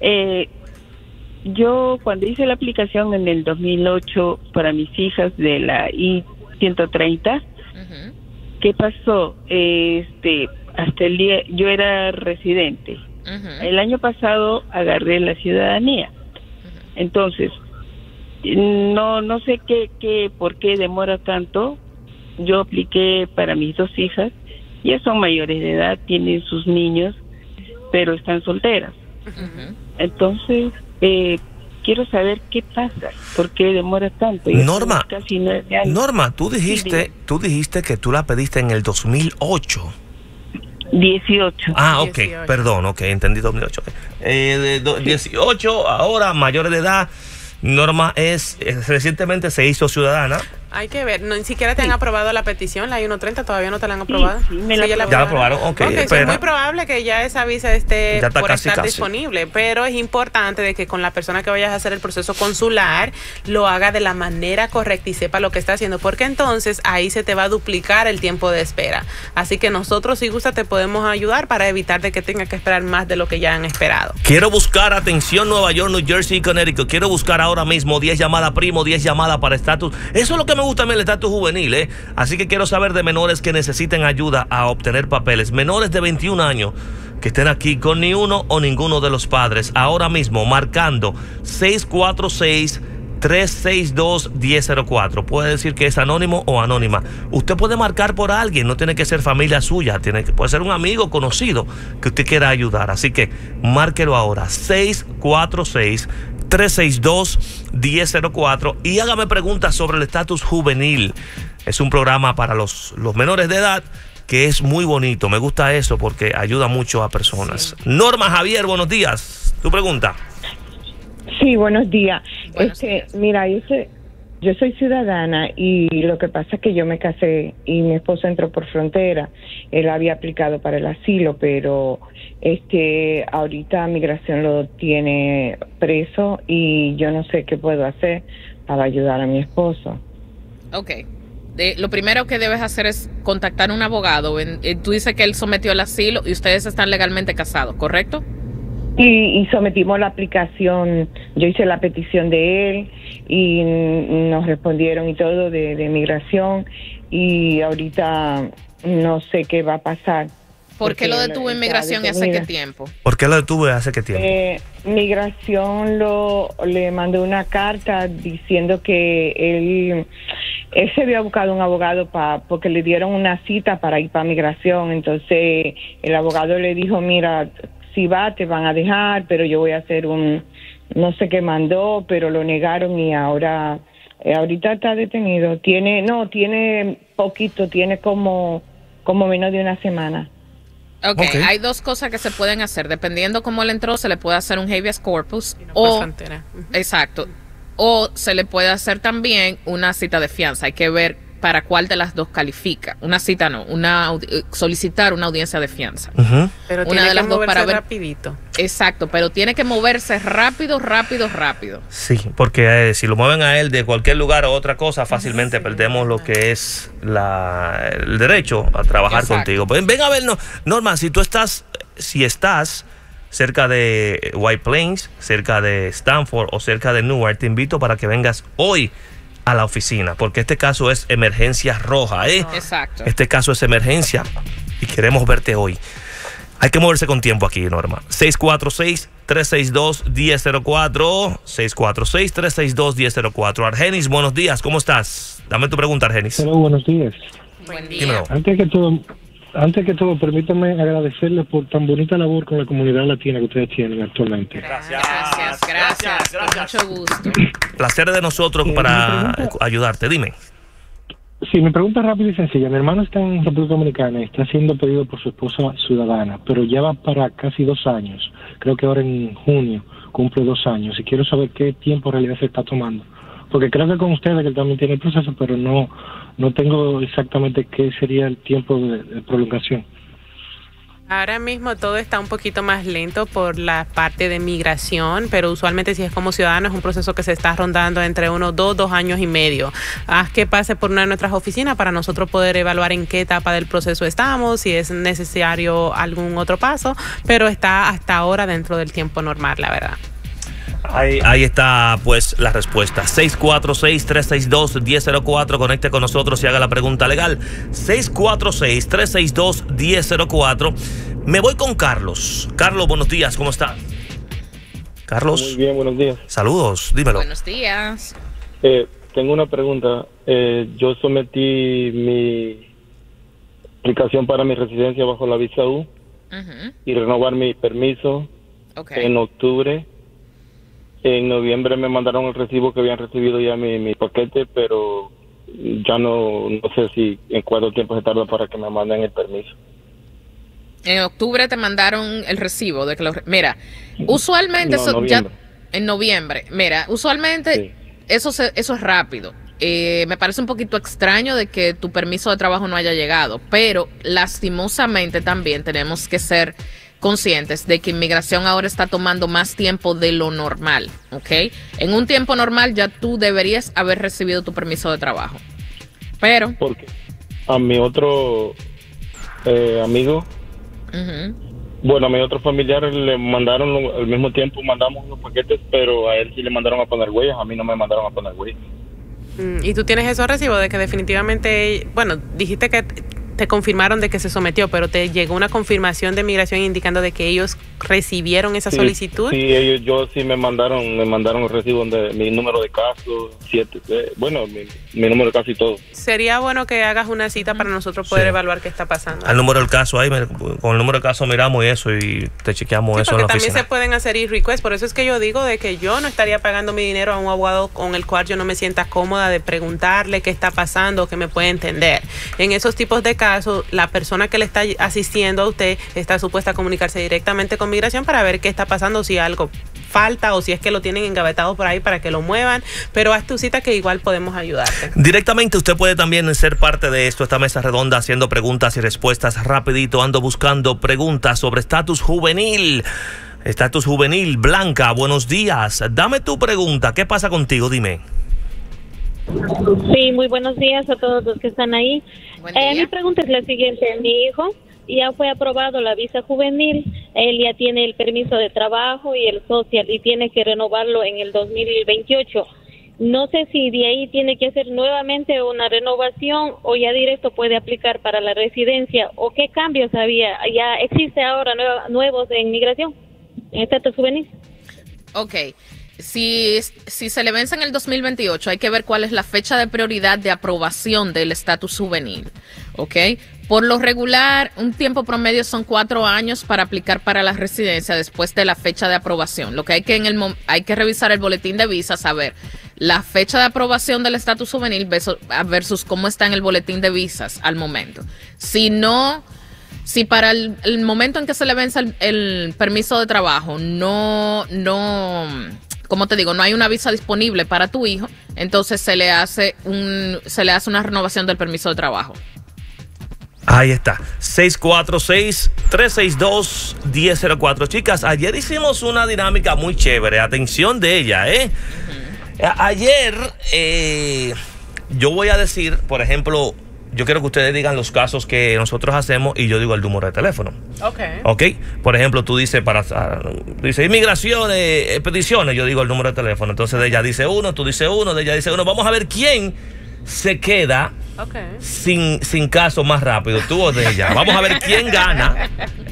[SPEAKER 12] yo cuando hice la aplicación en el 2008 para mis hijas de la I-130, ¿qué pasó? Hasta el día, yo era residente. El año pasado agarré la ciudadanía. Entonces, no sé por qué demora tanto. Yo apliqué para mis dos hijas. Ya son mayores de edad, tienen sus niños, pero están solteras. Entonces, quiero saber qué pasa, por qué demora tanto.
[SPEAKER 1] Norma,
[SPEAKER 12] casi 9 años.
[SPEAKER 1] Norma, tú dijiste que tú la pediste en el 2008.
[SPEAKER 12] 18.
[SPEAKER 1] Ah, ok, 18. Perdón, entendí 2008. 18, ahora mayores de edad. Norma recientemente se hizo ciudadana.
[SPEAKER 3] Hay que ver, ni siquiera te han aprobado la petición, la I-130, todavía no te la han aprobado.
[SPEAKER 1] Ya la aprobaron,
[SPEAKER 3] es muy probable que ya esa visa esté por estar disponible, pero es importante de que con la persona que vayas a hacer el proceso consular lo haga de la manera correcta y sepa lo que está haciendo, porque entonces ahí se te va a duplicar el tiempo de espera. Así que nosotros, si gusta, te podemos ayudar para evitar de que tengas que esperar más de lo que ya han esperado.
[SPEAKER 1] Quiero buscar, atención, Nueva York, New Jersey y Connecticut. Quiero buscar ahora mismo 10 llamadas primo, 10 llamadas para estatus. Eso es lo que me gusta a mí, el estatus juvenil, Así que quiero saber de menores que necesiten ayuda a obtener papeles. Menores de 21 años que estén aquí con ni uno o ninguno de los padres. Ahora mismo, marcando 646 362-1004. Puede decir que es anónimo o anónima. Usted puede marcar por alguien, no tiene que ser familia suya, puede ser un amigo conocido que usted quiera ayudar. Así que márquelo ahora, 646-362-1004, y hágame preguntas sobre el estatus juvenil. Es un programa para los menores de edad que es muy bonito. Me gusta eso porque ayuda mucho a personas. Sí. Norma Javier, buenos días. ¿Tu pregunta?
[SPEAKER 13] Sí, buenos días.
[SPEAKER 4] Buenos días.
[SPEAKER 13] Mira, yo soy ciudadana y lo que pasa es que yo me casé y mi esposo entró por frontera. Él había aplicado para el asilo, pero ahorita migración lo tiene preso y yo no sé qué puedo hacer para ayudar a mi esposo.
[SPEAKER 4] Ok. Lo primero que debes hacer es contactar a un abogado. Tú dices que él sometió el asilo y ustedes están legalmente casados, ¿correcto?
[SPEAKER 13] Y sometimos la aplicación, yo hice la petición de él y nos respondieron y todo de migración, y ahorita no sé qué va a pasar.
[SPEAKER 4] ¿Por qué lo detuvo inmigración y hace qué tiempo?
[SPEAKER 1] ¿Por qué lo detuvo y hace qué tiempo?
[SPEAKER 13] Migración le mandó una carta diciendo que él se había buscado un abogado porque le dieron una cita para ir para migración. Entonces el abogado le dijo, mira, si va te van a dejar, pero yo voy a hacer no sé qué mandó, pero lo negaron y ahorita está detenido. Tiene poquito, tiene como menos de una semana.
[SPEAKER 4] Okay. Hay dos cosas que se pueden hacer. Dependiendo cómo él entró, se le puede hacer un habeas corpus exacto. O se le puede hacer también una cita de fianza. Hay que ver para cuál de las dos califica. Una cita no, solicitar una audiencia de fianza.
[SPEAKER 3] Pero
[SPEAKER 4] una
[SPEAKER 3] tiene
[SPEAKER 4] de las
[SPEAKER 3] que
[SPEAKER 4] dos
[SPEAKER 3] moverse
[SPEAKER 4] para ver.
[SPEAKER 3] rapidito.
[SPEAKER 4] Exacto, pero tiene que moverse rápido.
[SPEAKER 1] Sí, porque si lo mueven a él de cualquier lugar o otra cosa, fácilmente perdemos lo que es el derecho a trabajar contigo. Pues ven a ver, Norma, si estás cerca de White Plains, cerca de Stanford o cerca de Newark, te invito para que vengas hoy a la oficina, porque este caso es emergencia roja,
[SPEAKER 4] Exacto.
[SPEAKER 1] Este caso es emergencia y queremos verte hoy. Hay que moverse con tiempo aquí, Norma. 646-362-1004. 646-362-1004. Argenis, buenos días, ¿cómo estás? Dame tu pregunta, Argenis.
[SPEAKER 14] Hola, buenos días.
[SPEAKER 4] Buen día.
[SPEAKER 1] Dímelo.
[SPEAKER 14] Antes que todo, permítame agradecerles por tan bonita labor con la comunidad latina que ustedes tienen actualmente.
[SPEAKER 4] Gracias. Con mucho gusto.
[SPEAKER 1] Placer de nosotros para ayudarte. Dime.
[SPEAKER 14] Sí, mi pregunta es rápida y sencilla. Mi hermano está en República Dominicana y está siendo pedido por su esposa ciudadana, pero ya va para casi 2 años. Creo que ahora en junio cumple 2 años y quiero saber qué tiempo en realidad se está tomando. Porque creo que con ustedes, que él también tiene el proceso, pero no tengo exactamente qué sería el tiempo de prolongación.
[SPEAKER 3] Ahora mismo todo está un poquito más lento por la parte de migración, pero usualmente si es como ciudadano es un proceso que se está rondando entre 2 años y medio. Haz que pase por una de nuestras oficinas para nosotros poder evaluar en qué etapa del proceso estamos, si es necesario algún otro paso, pero está hasta ahora dentro del tiempo normal, la verdad.
[SPEAKER 1] Ahí está pues la respuesta. 646-362-1004. Conecte con nosotros y haga la pregunta legal. 646-362-1004. Me voy con Carlos. Carlos, buenos días, ¿cómo está? Carlos.
[SPEAKER 15] Muy bien, buenos días.
[SPEAKER 1] Saludos, dímelo.
[SPEAKER 4] Buenos días.
[SPEAKER 15] Tengo una pregunta. Yo sometí mi aplicación para mi residencia bajo la visa U y renovar mi permiso en octubre. En noviembre me mandaron el recibo que habían recibido ya mi paquete, pero ya no sé si en cuánto tiempo se tarda para que me manden el permiso.
[SPEAKER 4] En octubre te mandaron el recibo de que mira, usualmente en noviembre. Mira, usualmente eso es rápido. Me parece un poquito extraño de que tu permiso de trabajo no haya llegado, pero lastimosamente también tenemos que ser conscientes de que inmigración ahora está tomando más tiempo de lo normal, ¿ok? En un tiempo normal ya tú deberías haber recibido tu permiso de trabajo, pero...
[SPEAKER 15] Porque a mi otro amigo, bueno, a mi otro familiar le mandaron al mismo tiempo, mandamos unos paquetes, pero a él sí le mandaron a poner huellas, a mí no me mandaron a poner huellas.
[SPEAKER 3] ¿Y tú tienes esos recibos de que definitivamente, bueno, dijiste que te confirmaron de que se sometió, pero te llegó una confirmación de migración indicando de que ellos recibieron esa solicitud.
[SPEAKER 15] Sí, yo sí me mandaron el recibo de mi número de caso, mi número de caso y todo.
[SPEAKER 3] Sería bueno que hagas una cita para nosotros poder evaluar qué está pasando.
[SPEAKER 1] Al número del caso, ahí con el número del caso miramos eso y te chequeamos eso en la oficina.
[SPEAKER 3] También se pueden hacer e-requests, por eso es que yo digo de que yo no estaría pagando mi dinero a un abogado con el cual yo no me sienta cómoda de preguntarle qué está pasando, que me puede entender. En esos tipos de casos, la persona que le está asistiendo a usted está supuesta a comunicarse directamente con migración para ver qué está pasando, si algo falta o si es que lo tienen engavetado por ahí para que lo muevan, pero haz tu cita que igual podemos ayudarte.
[SPEAKER 1] Directamente usted puede también ser parte de esto, esta mesa redonda, haciendo preguntas y respuestas rapidito. Ando buscando preguntas sobre estatus juvenil. Estatus juvenil. Blanca, buenos días. Dame tu pregunta. ¿Qué pasa contigo? Dime.
[SPEAKER 9] Sí, muy buenos días a todos los que están ahí. Mi pregunta es la siguiente. Mi hijo ya fue aprobado la visa juvenil, él ya tiene el permiso de trabajo y el social y tiene que renovarlo en el 2028. No sé si de ahí tiene que hacer nuevamente una renovación o ya directo puede aplicar para la residencia, o qué cambios había, ya existe ahora nuevos en migración, en estatus juvenil.
[SPEAKER 4] Ok. Si se le vence en el 2028, hay que ver cuál es la fecha de prioridad de aprobación del estatus juvenil, ¿ok? Por lo regular, un tiempo promedio son 4 años para aplicar para la residencia después de la fecha de aprobación. Lo que hay que revisar el boletín de visas, saber la fecha de aprobación del estatus juvenil versus cómo está en el boletín de visas al momento. Si para el momento en que se le vence el permiso de trabajo como te digo, no hay una visa disponible para tu hijo, entonces se le hace una renovación del permiso de trabajo.
[SPEAKER 1] Ahí está, 646-362-1004. Chicas, ayer hicimos una dinámica muy chévere, atención de ella, Ayer, yo voy a decir, por ejemplo, yo quiero que ustedes digan los casos que nosotros hacemos y yo digo el número de teléfono. Ok. Por ejemplo, tú dices dice inmigración, peticiones, yo digo el número de teléfono. Entonces de ella dice uno, tú dices uno, de ella dice uno. Vamos a ver quién se queda sin caso más rápido, tú o de ella. Vamos a ver quién gana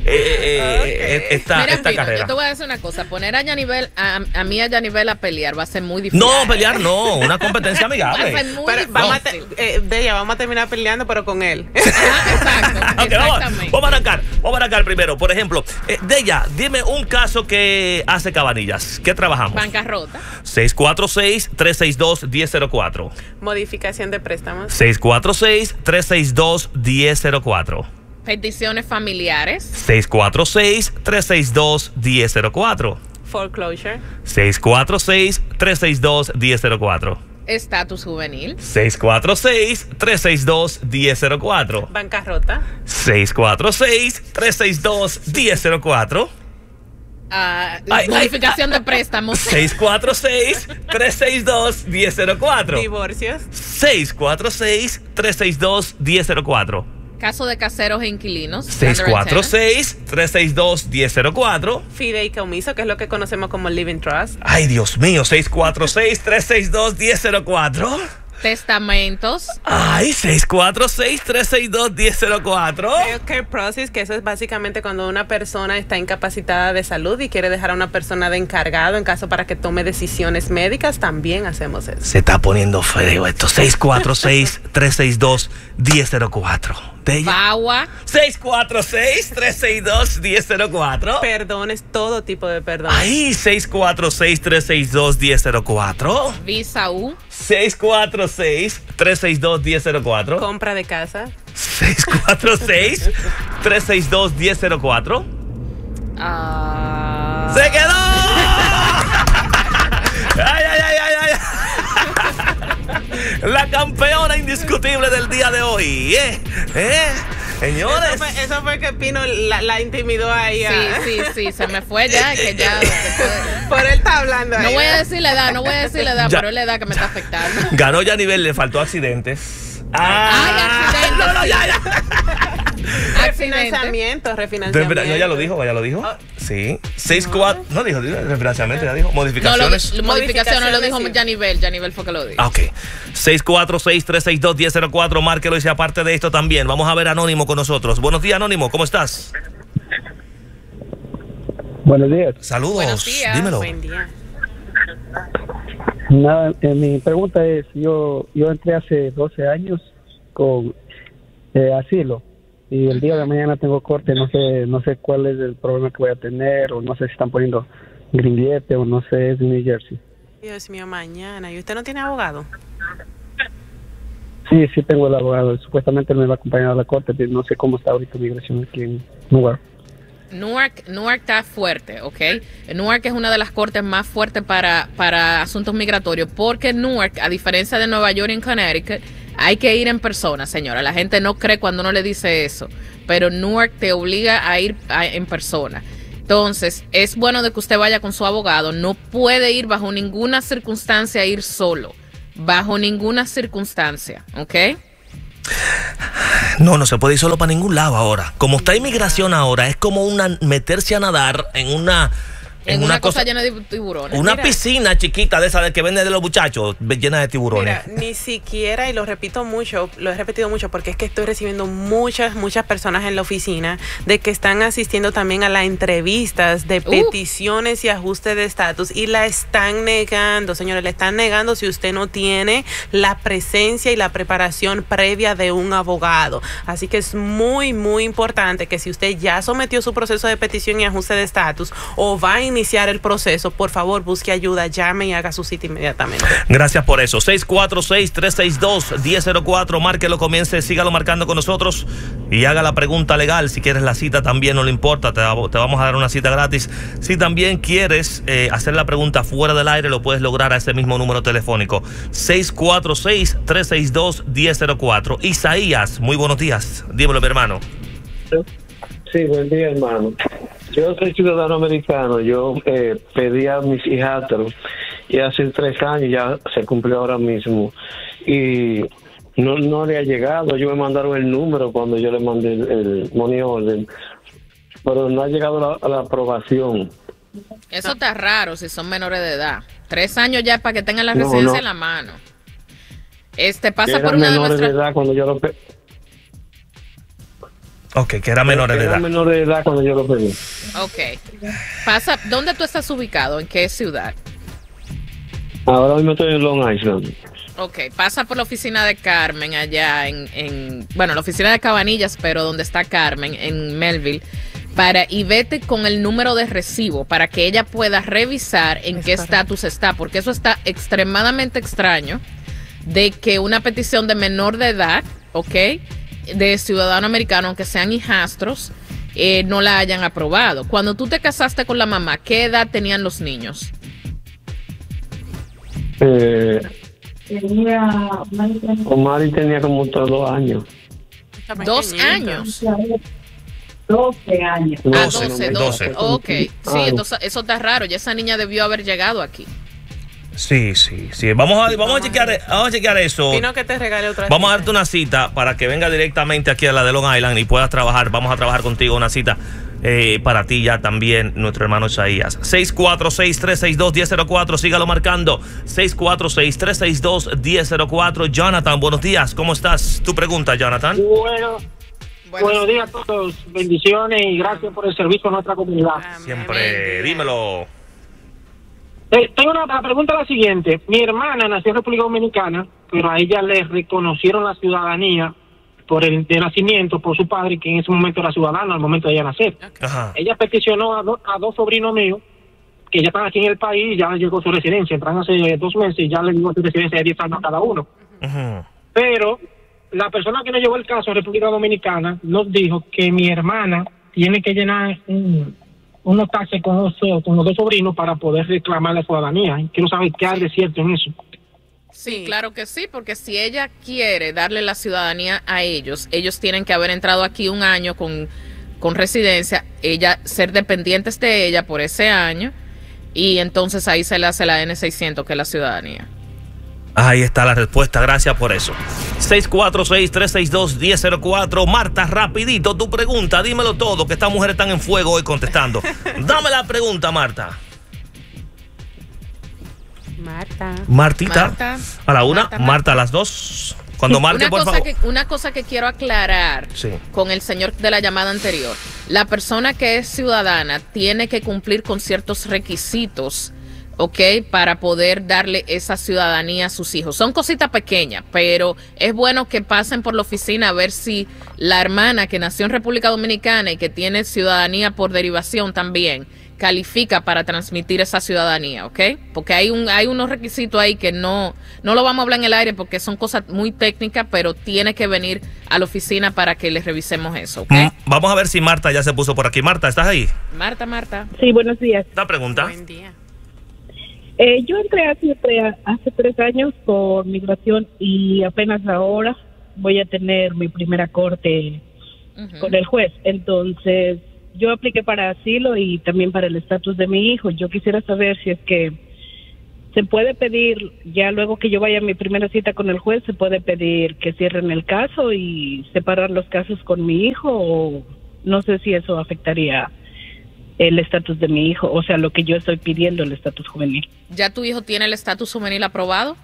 [SPEAKER 1] esta carrera.
[SPEAKER 4] Yo te voy a decir una cosa, poner a Yanivel, a mí a Yanivel a pelear va a ser muy difícil.
[SPEAKER 1] No, pelear no, una competencia amigable.
[SPEAKER 4] Va a ser muy difícil.
[SPEAKER 3] Vamos a terminar peleando, pero con él.
[SPEAKER 1] Exacto. Okay, vamos a arrancar primero. Por ejemplo, de ella, dime un caso que hace Cabanillas. ¿Qué trabajamos?
[SPEAKER 4] Bancarrota.
[SPEAKER 1] 646-362-1004.
[SPEAKER 3] Modificación de préstamos.
[SPEAKER 1] 646-362-1004.
[SPEAKER 4] Peticiones familiares.
[SPEAKER 1] 646-362-1004.
[SPEAKER 3] Foreclosure.
[SPEAKER 1] 646-362-1004.
[SPEAKER 4] Estatus juvenil.
[SPEAKER 1] 646-362-1004.
[SPEAKER 3] Bancarrota.
[SPEAKER 1] 646-362-1004.
[SPEAKER 4] Modificación de préstamos.
[SPEAKER 1] 646-362-1004.
[SPEAKER 3] Divorcios.
[SPEAKER 1] 646-362-1004.
[SPEAKER 4] Caso de caseros e inquilinos.
[SPEAKER 1] 646-362-1004.
[SPEAKER 3] Fideicomiso, que es lo que conocemos como Living Trust.
[SPEAKER 1] Ay, Dios mío, 646-362-1004.
[SPEAKER 4] Testamentos.
[SPEAKER 1] Ay, 646-362-1004.
[SPEAKER 3] Healthcare process, que eso es básicamente cuando una persona está incapacitada de salud y quiere dejar a una persona de encargado en caso para que tome decisiones médicas, también hacemos eso.
[SPEAKER 1] Se está poniendo feo esto. 646-362-1004.
[SPEAKER 4] VAWA.
[SPEAKER 1] 646-362-1004.
[SPEAKER 3] Perdones, todo tipo de perdón.
[SPEAKER 1] Ay, 646-362-1004.
[SPEAKER 4] Visa U.
[SPEAKER 1] 646-362-1004.
[SPEAKER 3] Compra de casa.
[SPEAKER 1] 646-362-1004. ¡Se quedó! ¡Ay! La campeona indiscutible del día de hoy. Señores.
[SPEAKER 3] Eso fue que Pino la intimidó ahí.
[SPEAKER 4] Sí, se me fue ya. Que ya
[SPEAKER 3] por él está hablando ahí.
[SPEAKER 4] No voy a decir la edad, pero es la edad que me está afectando.
[SPEAKER 1] Ganó ya a nivel, le faltó accidentes.
[SPEAKER 4] Accidentes.
[SPEAKER 1] No, ya.
[SPEAKER 3] Refinanciamiento.
[SPEAKER 1] No, ya lo dijo. Sí. 6-4. No dijo refinanciamiento, ya dijo. Modificaciones.
[SPEAKER 4] Modificaciones lo dijo Yanivel fue que lo dijo.
[SPEAKER 1] Ok. 646-362-1004. Márquelo y sea parte de esto también. Vamos a ver a Anónimo con nosotros. Buenos días, Anónimo. ¿Cómo estás?
[SPEAKER 16] Buenos días.
[SPEAKER 1] Saludos.
[SPEAKER 4] Buenos días.
[SPEAKER 1] Dímelo.
[SPEAKER 3] Buen día.
[SPEAKER 16] Nada, mi pregunta es, yo entré hace 12 años con asilo y el día de mañana tengo corte, no sé cuál es el problema que voy a tener, o no sé si están poniendo grillete o no sé, es de New Jersey.
[SPEAKER 3] Dios mío, mañana. ¿Y usted no tiene abogado?
[SPEAKER 16] Sí, tengo el abogado, supuestamente él me va a acompañar a la corte, pero no sé cómo está ahorita migración aquí en Newark.
[SPEAKER 4] Newark está fuerte, ¿ok? Newark es una de las cortes más fuertes para asuntos migratorios, porque Newark, a diferencia de Nueva York y Connecticut, hay que ir en persona, señora. La gente no cree cuando uno le dice eso, pero Newark te obliga a ir en persona. Entonces, es bueno de que usted vaya con su abogado. No puede ir bajo ninguna circunstancia a ir solo, bajo ninguna circunstancia, ¿ok?
[SPEAKER 1] No se puede ir solo para ningún lado ahora. Como está inmigración ahora, es como meterse a nadar en una
[SPEAKER 4] cosa llena de tiburones.
[SPEAKER 1] Una piscina chiquita de esa de que venden de los muchachos, llena de tiburones.
[SPEAKER 3] Mira, ni siquiera, y lo repito mucho, lo he repetido mucho porque es que estoy recibiendo muchas personas en la oficina de que están asistiendo también a las entrevistas de peticiones y ajustes de estatus y la están negando, señores, le están negando si usted no tiene la presencia y la preparación previa de un abogado. Así que es muy, muy importante que si usted ya sometió su proceso de petición y ajuste de estatus o va a iniciar el proceso, por favor busque ayuda, llame y haga su cita inmediatamente.
[SPEAKER 1] Gracias por eso. 646-362-1004, márquelo, comience, sígalo marcando con nosotros y haga la pregunta legal. Si quieres la cita también, no le importa, te vamos a dar una cita gratis. Si también quieres hacer la pregunta fuera del aire, lo puedes lograr a ese mismo número telefónico, 646-362-1004. Isaías, muy buenos días, dímelo, mi hermano.
[SPEAKER 17] Sí, buen día, hermano. Yo soy ciudadano americano, yo pedí a mis hijastros y hace 3 años ya se cumplió ahora mismo y no le ha llegado. Yo me mandaron el número cuando yo le mandé el money order, pero no ha llegado la aprobación.
[SPEAKER 4] Eso está raro si son menores de edad. 3 años ya para que tengan la residencia en la mano. Pasa por una de nuestras...
[SPEAKER 17] de edad cuando yo lo pedí.
[SPEAKER 1] Ok, que era menor de edad.
[SPEAKER 17] Era menor de edad cuando yo lo pedí.
[SPEAKER 4] Ok. ¿Dónde tú estás ubicado? ¿En qué ciudad?
[SPEAKER 17] Ahora mismo estoy en Long Island.
[SPEAKER 4] Ok, pasa por la oficina de Carmen allá la oficina de Cabanillas, pero donde está Carmen, en Melville, y vete con el número de recibo para que ella pueda revisar en qué estatus está, porque eso está extremadamente extraño de que una petición de menor de edad, ok, de ciudadano americano, aunque sean hijastros, no la hayan aprobado. Cuando tú te casaste con la mamá, ¿qué edad tenían los niños?
[SPEAKER 17] Omar tenía como 2 años.
[SPEAKER 4] 2 años.
[SPEAKER 10] 12 años.
[SPEAKER 4] 12. Ok, sí, entonces eso está raro. Ya esa niña debió haber llegado aquí.
[SPEAKER 1] Sí. Vamos a chequear eso.
[SPEAKER 3] Sino que te regale otra
[SPEAKER 1] Vamos
[SPEAKER 3] cita.
[SPEAKER 1] a darte una cita para que venga directamente aquí a la de Long Island y puedas trabajar. Vamos a trabajar contigo una cita para ti ya también, nuestro hermano Isaías. 646-362-1004, sígalo marcando. 646-362-1004. Jonathan, buenos días, ¿cómo estás? Tu pregunta, Jonathan.
[SPEAKER 18] Buenos días a todos, bendiciones y gracias por el servicio a nuestra comunidad.
[SPEAKER 1] Siempre, dímelo.
[SPEAKER 18] Tengo la pregunta la siguiente. Mi hermana nació en República Dominicana, pero a ella le reconocieron la ciudadanía de nacimiento por su padre, que en ese momento era ciudadano al momento de ella nacer.
[SPEAKER 1] Ajá.
[SPEAKER 18] Ella peticionó a 2 sobrinos míos que ya están aquí en el país, ya llegó su residencia, entran hace 2 meses y ya le llegó su residencia de 10 años a cada uno. Pero la persona que nos llevó el caso en República Dominicana nos dijo que mi hermana tiene que llenar unos taxes con los 2 sobrinos para poder reclamar la ciudadanía. Quiero saber qué hay de cierto en eso.
[SPEAKER 4] Sí, claro que sí, porque si ella quiere darle la ciudadanía a ellos tienen que haber entrado aquí 1 año con residencia, ser dependientes de ella por ese año, y entonces ahí se le hace la N600, que es la ciudadanía.
[SPEAKER 1] Ahí está la respuesta, gracias por eso. 646-362-1004. Marta, rapidito tu pregunta, dímelo todo, que estas mujeres están en fuego hoy contestando. Dame la pregunta, Marta. Martita. A la 1, Marta a las 2. Cuando marque, por favor.
[SPEAKER 4] Una cosa que quiero aclarar con el señor de la llamada anterior. La persona que es ciudadana tiene que cumplir con ciertos requisitos, ¿ok? Para poder darle esa ciudadanía a sus hijos. Son cositas pequeñas, pero es bueno que pasen por la oficina a ver si la hermana que nació en República Dominicana y que tiene ciudadanía por derivación también califica para transmitir esa ciudadanía, ¿ok? Porque hay unos requisitos ahí que no lo vamos a hablar en el aire porque son cosas muy técnicas, pero tiene que venir a la oficina para que les revisemos eso, ¿ok?
[SPEAKER 1] Vamos a ver si Marta ya se puso por aquí. Marta, ¿estás ahí?
[SPEAKER 4] Marta.
[SPEAKER 7] Sí, buenos días.
[SPEAKER 1] ¿Una pregunta?
[SPEAKER 4] Buen día.
[SPEAKER 7] Yo entré hace 3 años por migración y apenas ahora voy a tener mi primera corte con el juez. Entonces, yo apliqué para asilo y también para el estatus de mi hijo. Yo quisiera saber si es que se puede pedir, ya luego que yo vaya a mi primera cita con el juez, se puede pedir que cierren el caso y separar los casos con mi hijo, o no sé si eso afectaría el estatus de mi hijo, o sea, lo que yo estoy pidiendo, el estatus juvenil.
[SPEAKER 4] ¿Ya tu hijo tiene el estatus juvenil aprobado?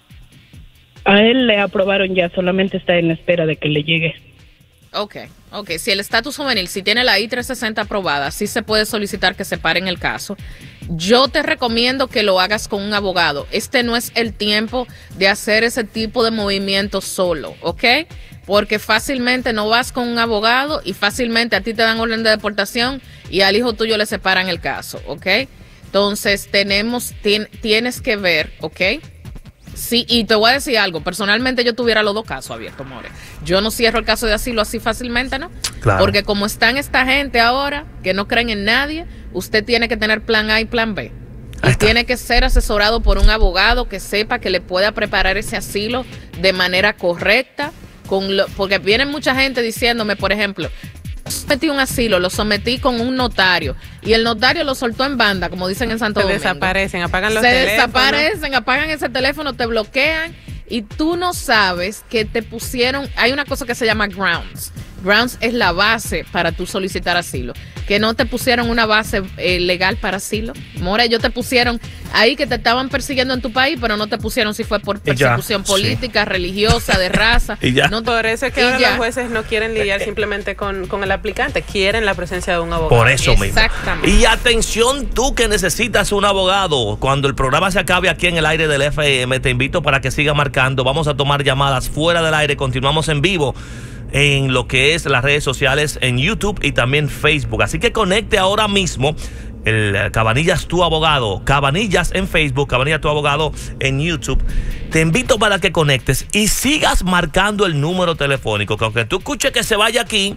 [SPEAKER 7] A él le aprobaron ya, solamente está en espera de que le llegue.
[SPEAKER 4] Ok. Si el estatus juvenil, si tiene la I-360 aprobada, sí se puede solicitar que separen el caso. Yo te recomiendo que lo hagas con un abogado. Este no es el tiempo de hacer ese tipo de movimientos solo, ¿ok? Porque fácilmente no vas con un abogado y fácilmente a ti te dan orden de deportación y al hijo tuyo le separan el caso, ¿ok? Entonces tienes que ver, ¿ok? Sí, y te voy a decir algo, personalmente yo tuviera los 2 casos abiertos, more. Yo no cierro el caso de asilo así fácilmente, ¿no?
[SPEAKER 1] Claro.
[SPEAKER 4] Porque como están esta gente ahora, que no creen en nadie, usted tiene que tener plan A y plan B. Y tiene que ser asesorado por un abogado que sepa que le pueda preparar ese asilo de manera correcta, porque viene mucha gente diciéndome, por ejemplo, sometí un asilo, lo sometí con un notario y el notario lo soltó en banda, como dicen en Santo Domingo.
[SPEAKER 3] Desaparecen, apagan los
[SPEAKER 4] teléfonos.
[SPEAKER 3] teléfonos.
[SPEAKER 4] Desaparecen, apagan ese teléfono, te bloquean y tú no sabes que te pusieron. Hay una cosa que se llama grounds. Grounds es la base para tú solicitar asilo. Que no te pusieron una base legal para asilo. More, ellos te pusieron ahí que te estaban persiguiendo en tu país, pero no te pusieron si fue por persecución política, religiosa, de raza.
[SPEAKER 1] Y ya.
[SPEAKER 3] No, por eso es que ahora los jueces no quieren lidiar simplemente con el aplicante, quieren la presencia de un abogado.
[SPEAKER 1] Por eso mismo.
[SPEAKER 4] Exactamente.
[SPEAKER 1] Y atención, tú que necesitas un abogado, cuando el programa se acabe aquí en el aire del FM, te invito para que siga marcando. Vamos a tomar llamadas fuera del aire, continuamos en vivo en lo que es las redes sociales, en YouTube y también Facebook. Así que conecte ahora mismo el Cabanillas Tu Abogado, Cabanillas en Facebook, Cabanillas Tu Abogado en YouTube. Te invito para que conectes y sigas marcando el número telefónico, que aunque tú escuches que se vaya aquí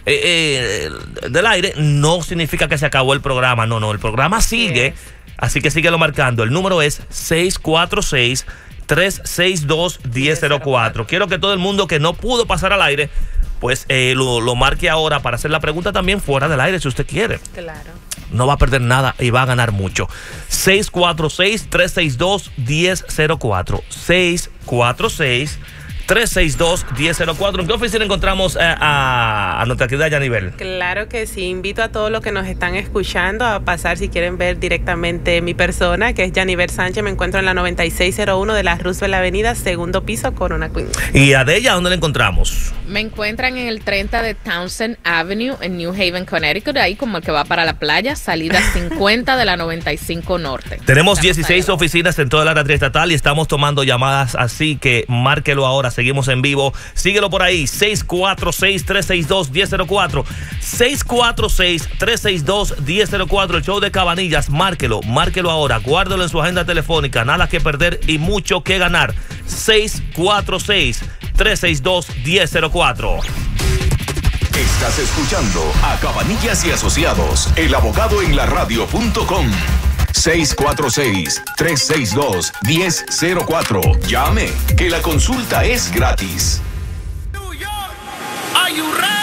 [SPEAKER 1] del aire, no significa que se acabó el programa. No, el programa sigue, así que síguelo marcando. El número es 646-362-1004. Quiero que todo el mundo que no pudo pasar al aire, pues lo marque ahora para hacer la pregunta también fuera del aire, si usted quiere.
[SPEAKER 3] Claro.
[SPEAKER 1] No va a perder nada y va a ganar mucho. 646-362-1004. 646-362-1004. ¿En qué oficina encontramos a nuestra querida Yanivel?
[SPEAKER 3] Claro que sí, invito a todos los que nos están escuchando a pasar si quieren ver directamente mi persona, que es Yanivel Sánchez. Me encuentro en la 9601 de la Roosevelt Avenida, segundo piso, Corona Queen.
[SPEAKER 1] ¿Y a Della dónde la encontramos?
[SPEAKER 4] Me encuentran en el 30 de Townsend Avenue en New Haven, Connecticut, ahí como el que va para la playa, salida 50 de la 95 Norte.
[SPEAKER 1] Tenemos 16 oficinas en toda la área estatal y estamos tomando llamadas, así que márquelo ahora. Seguimos en vivo. Síguelo por ahí. 646-362-1004. 646-362-1004. El show de Cabanillas. Márquelo ahora. Guárdelo en su agenda telefónica. Nada que perder y mucho que ganar. 646-362-1004.
[SPEAKER 19] Estás escuchando a Cabanillas y Asociados, el abogado en la radio.com. 646-362-1004. Llame, que la consulta es gratis.
[SPEAKER 20] Are you ready?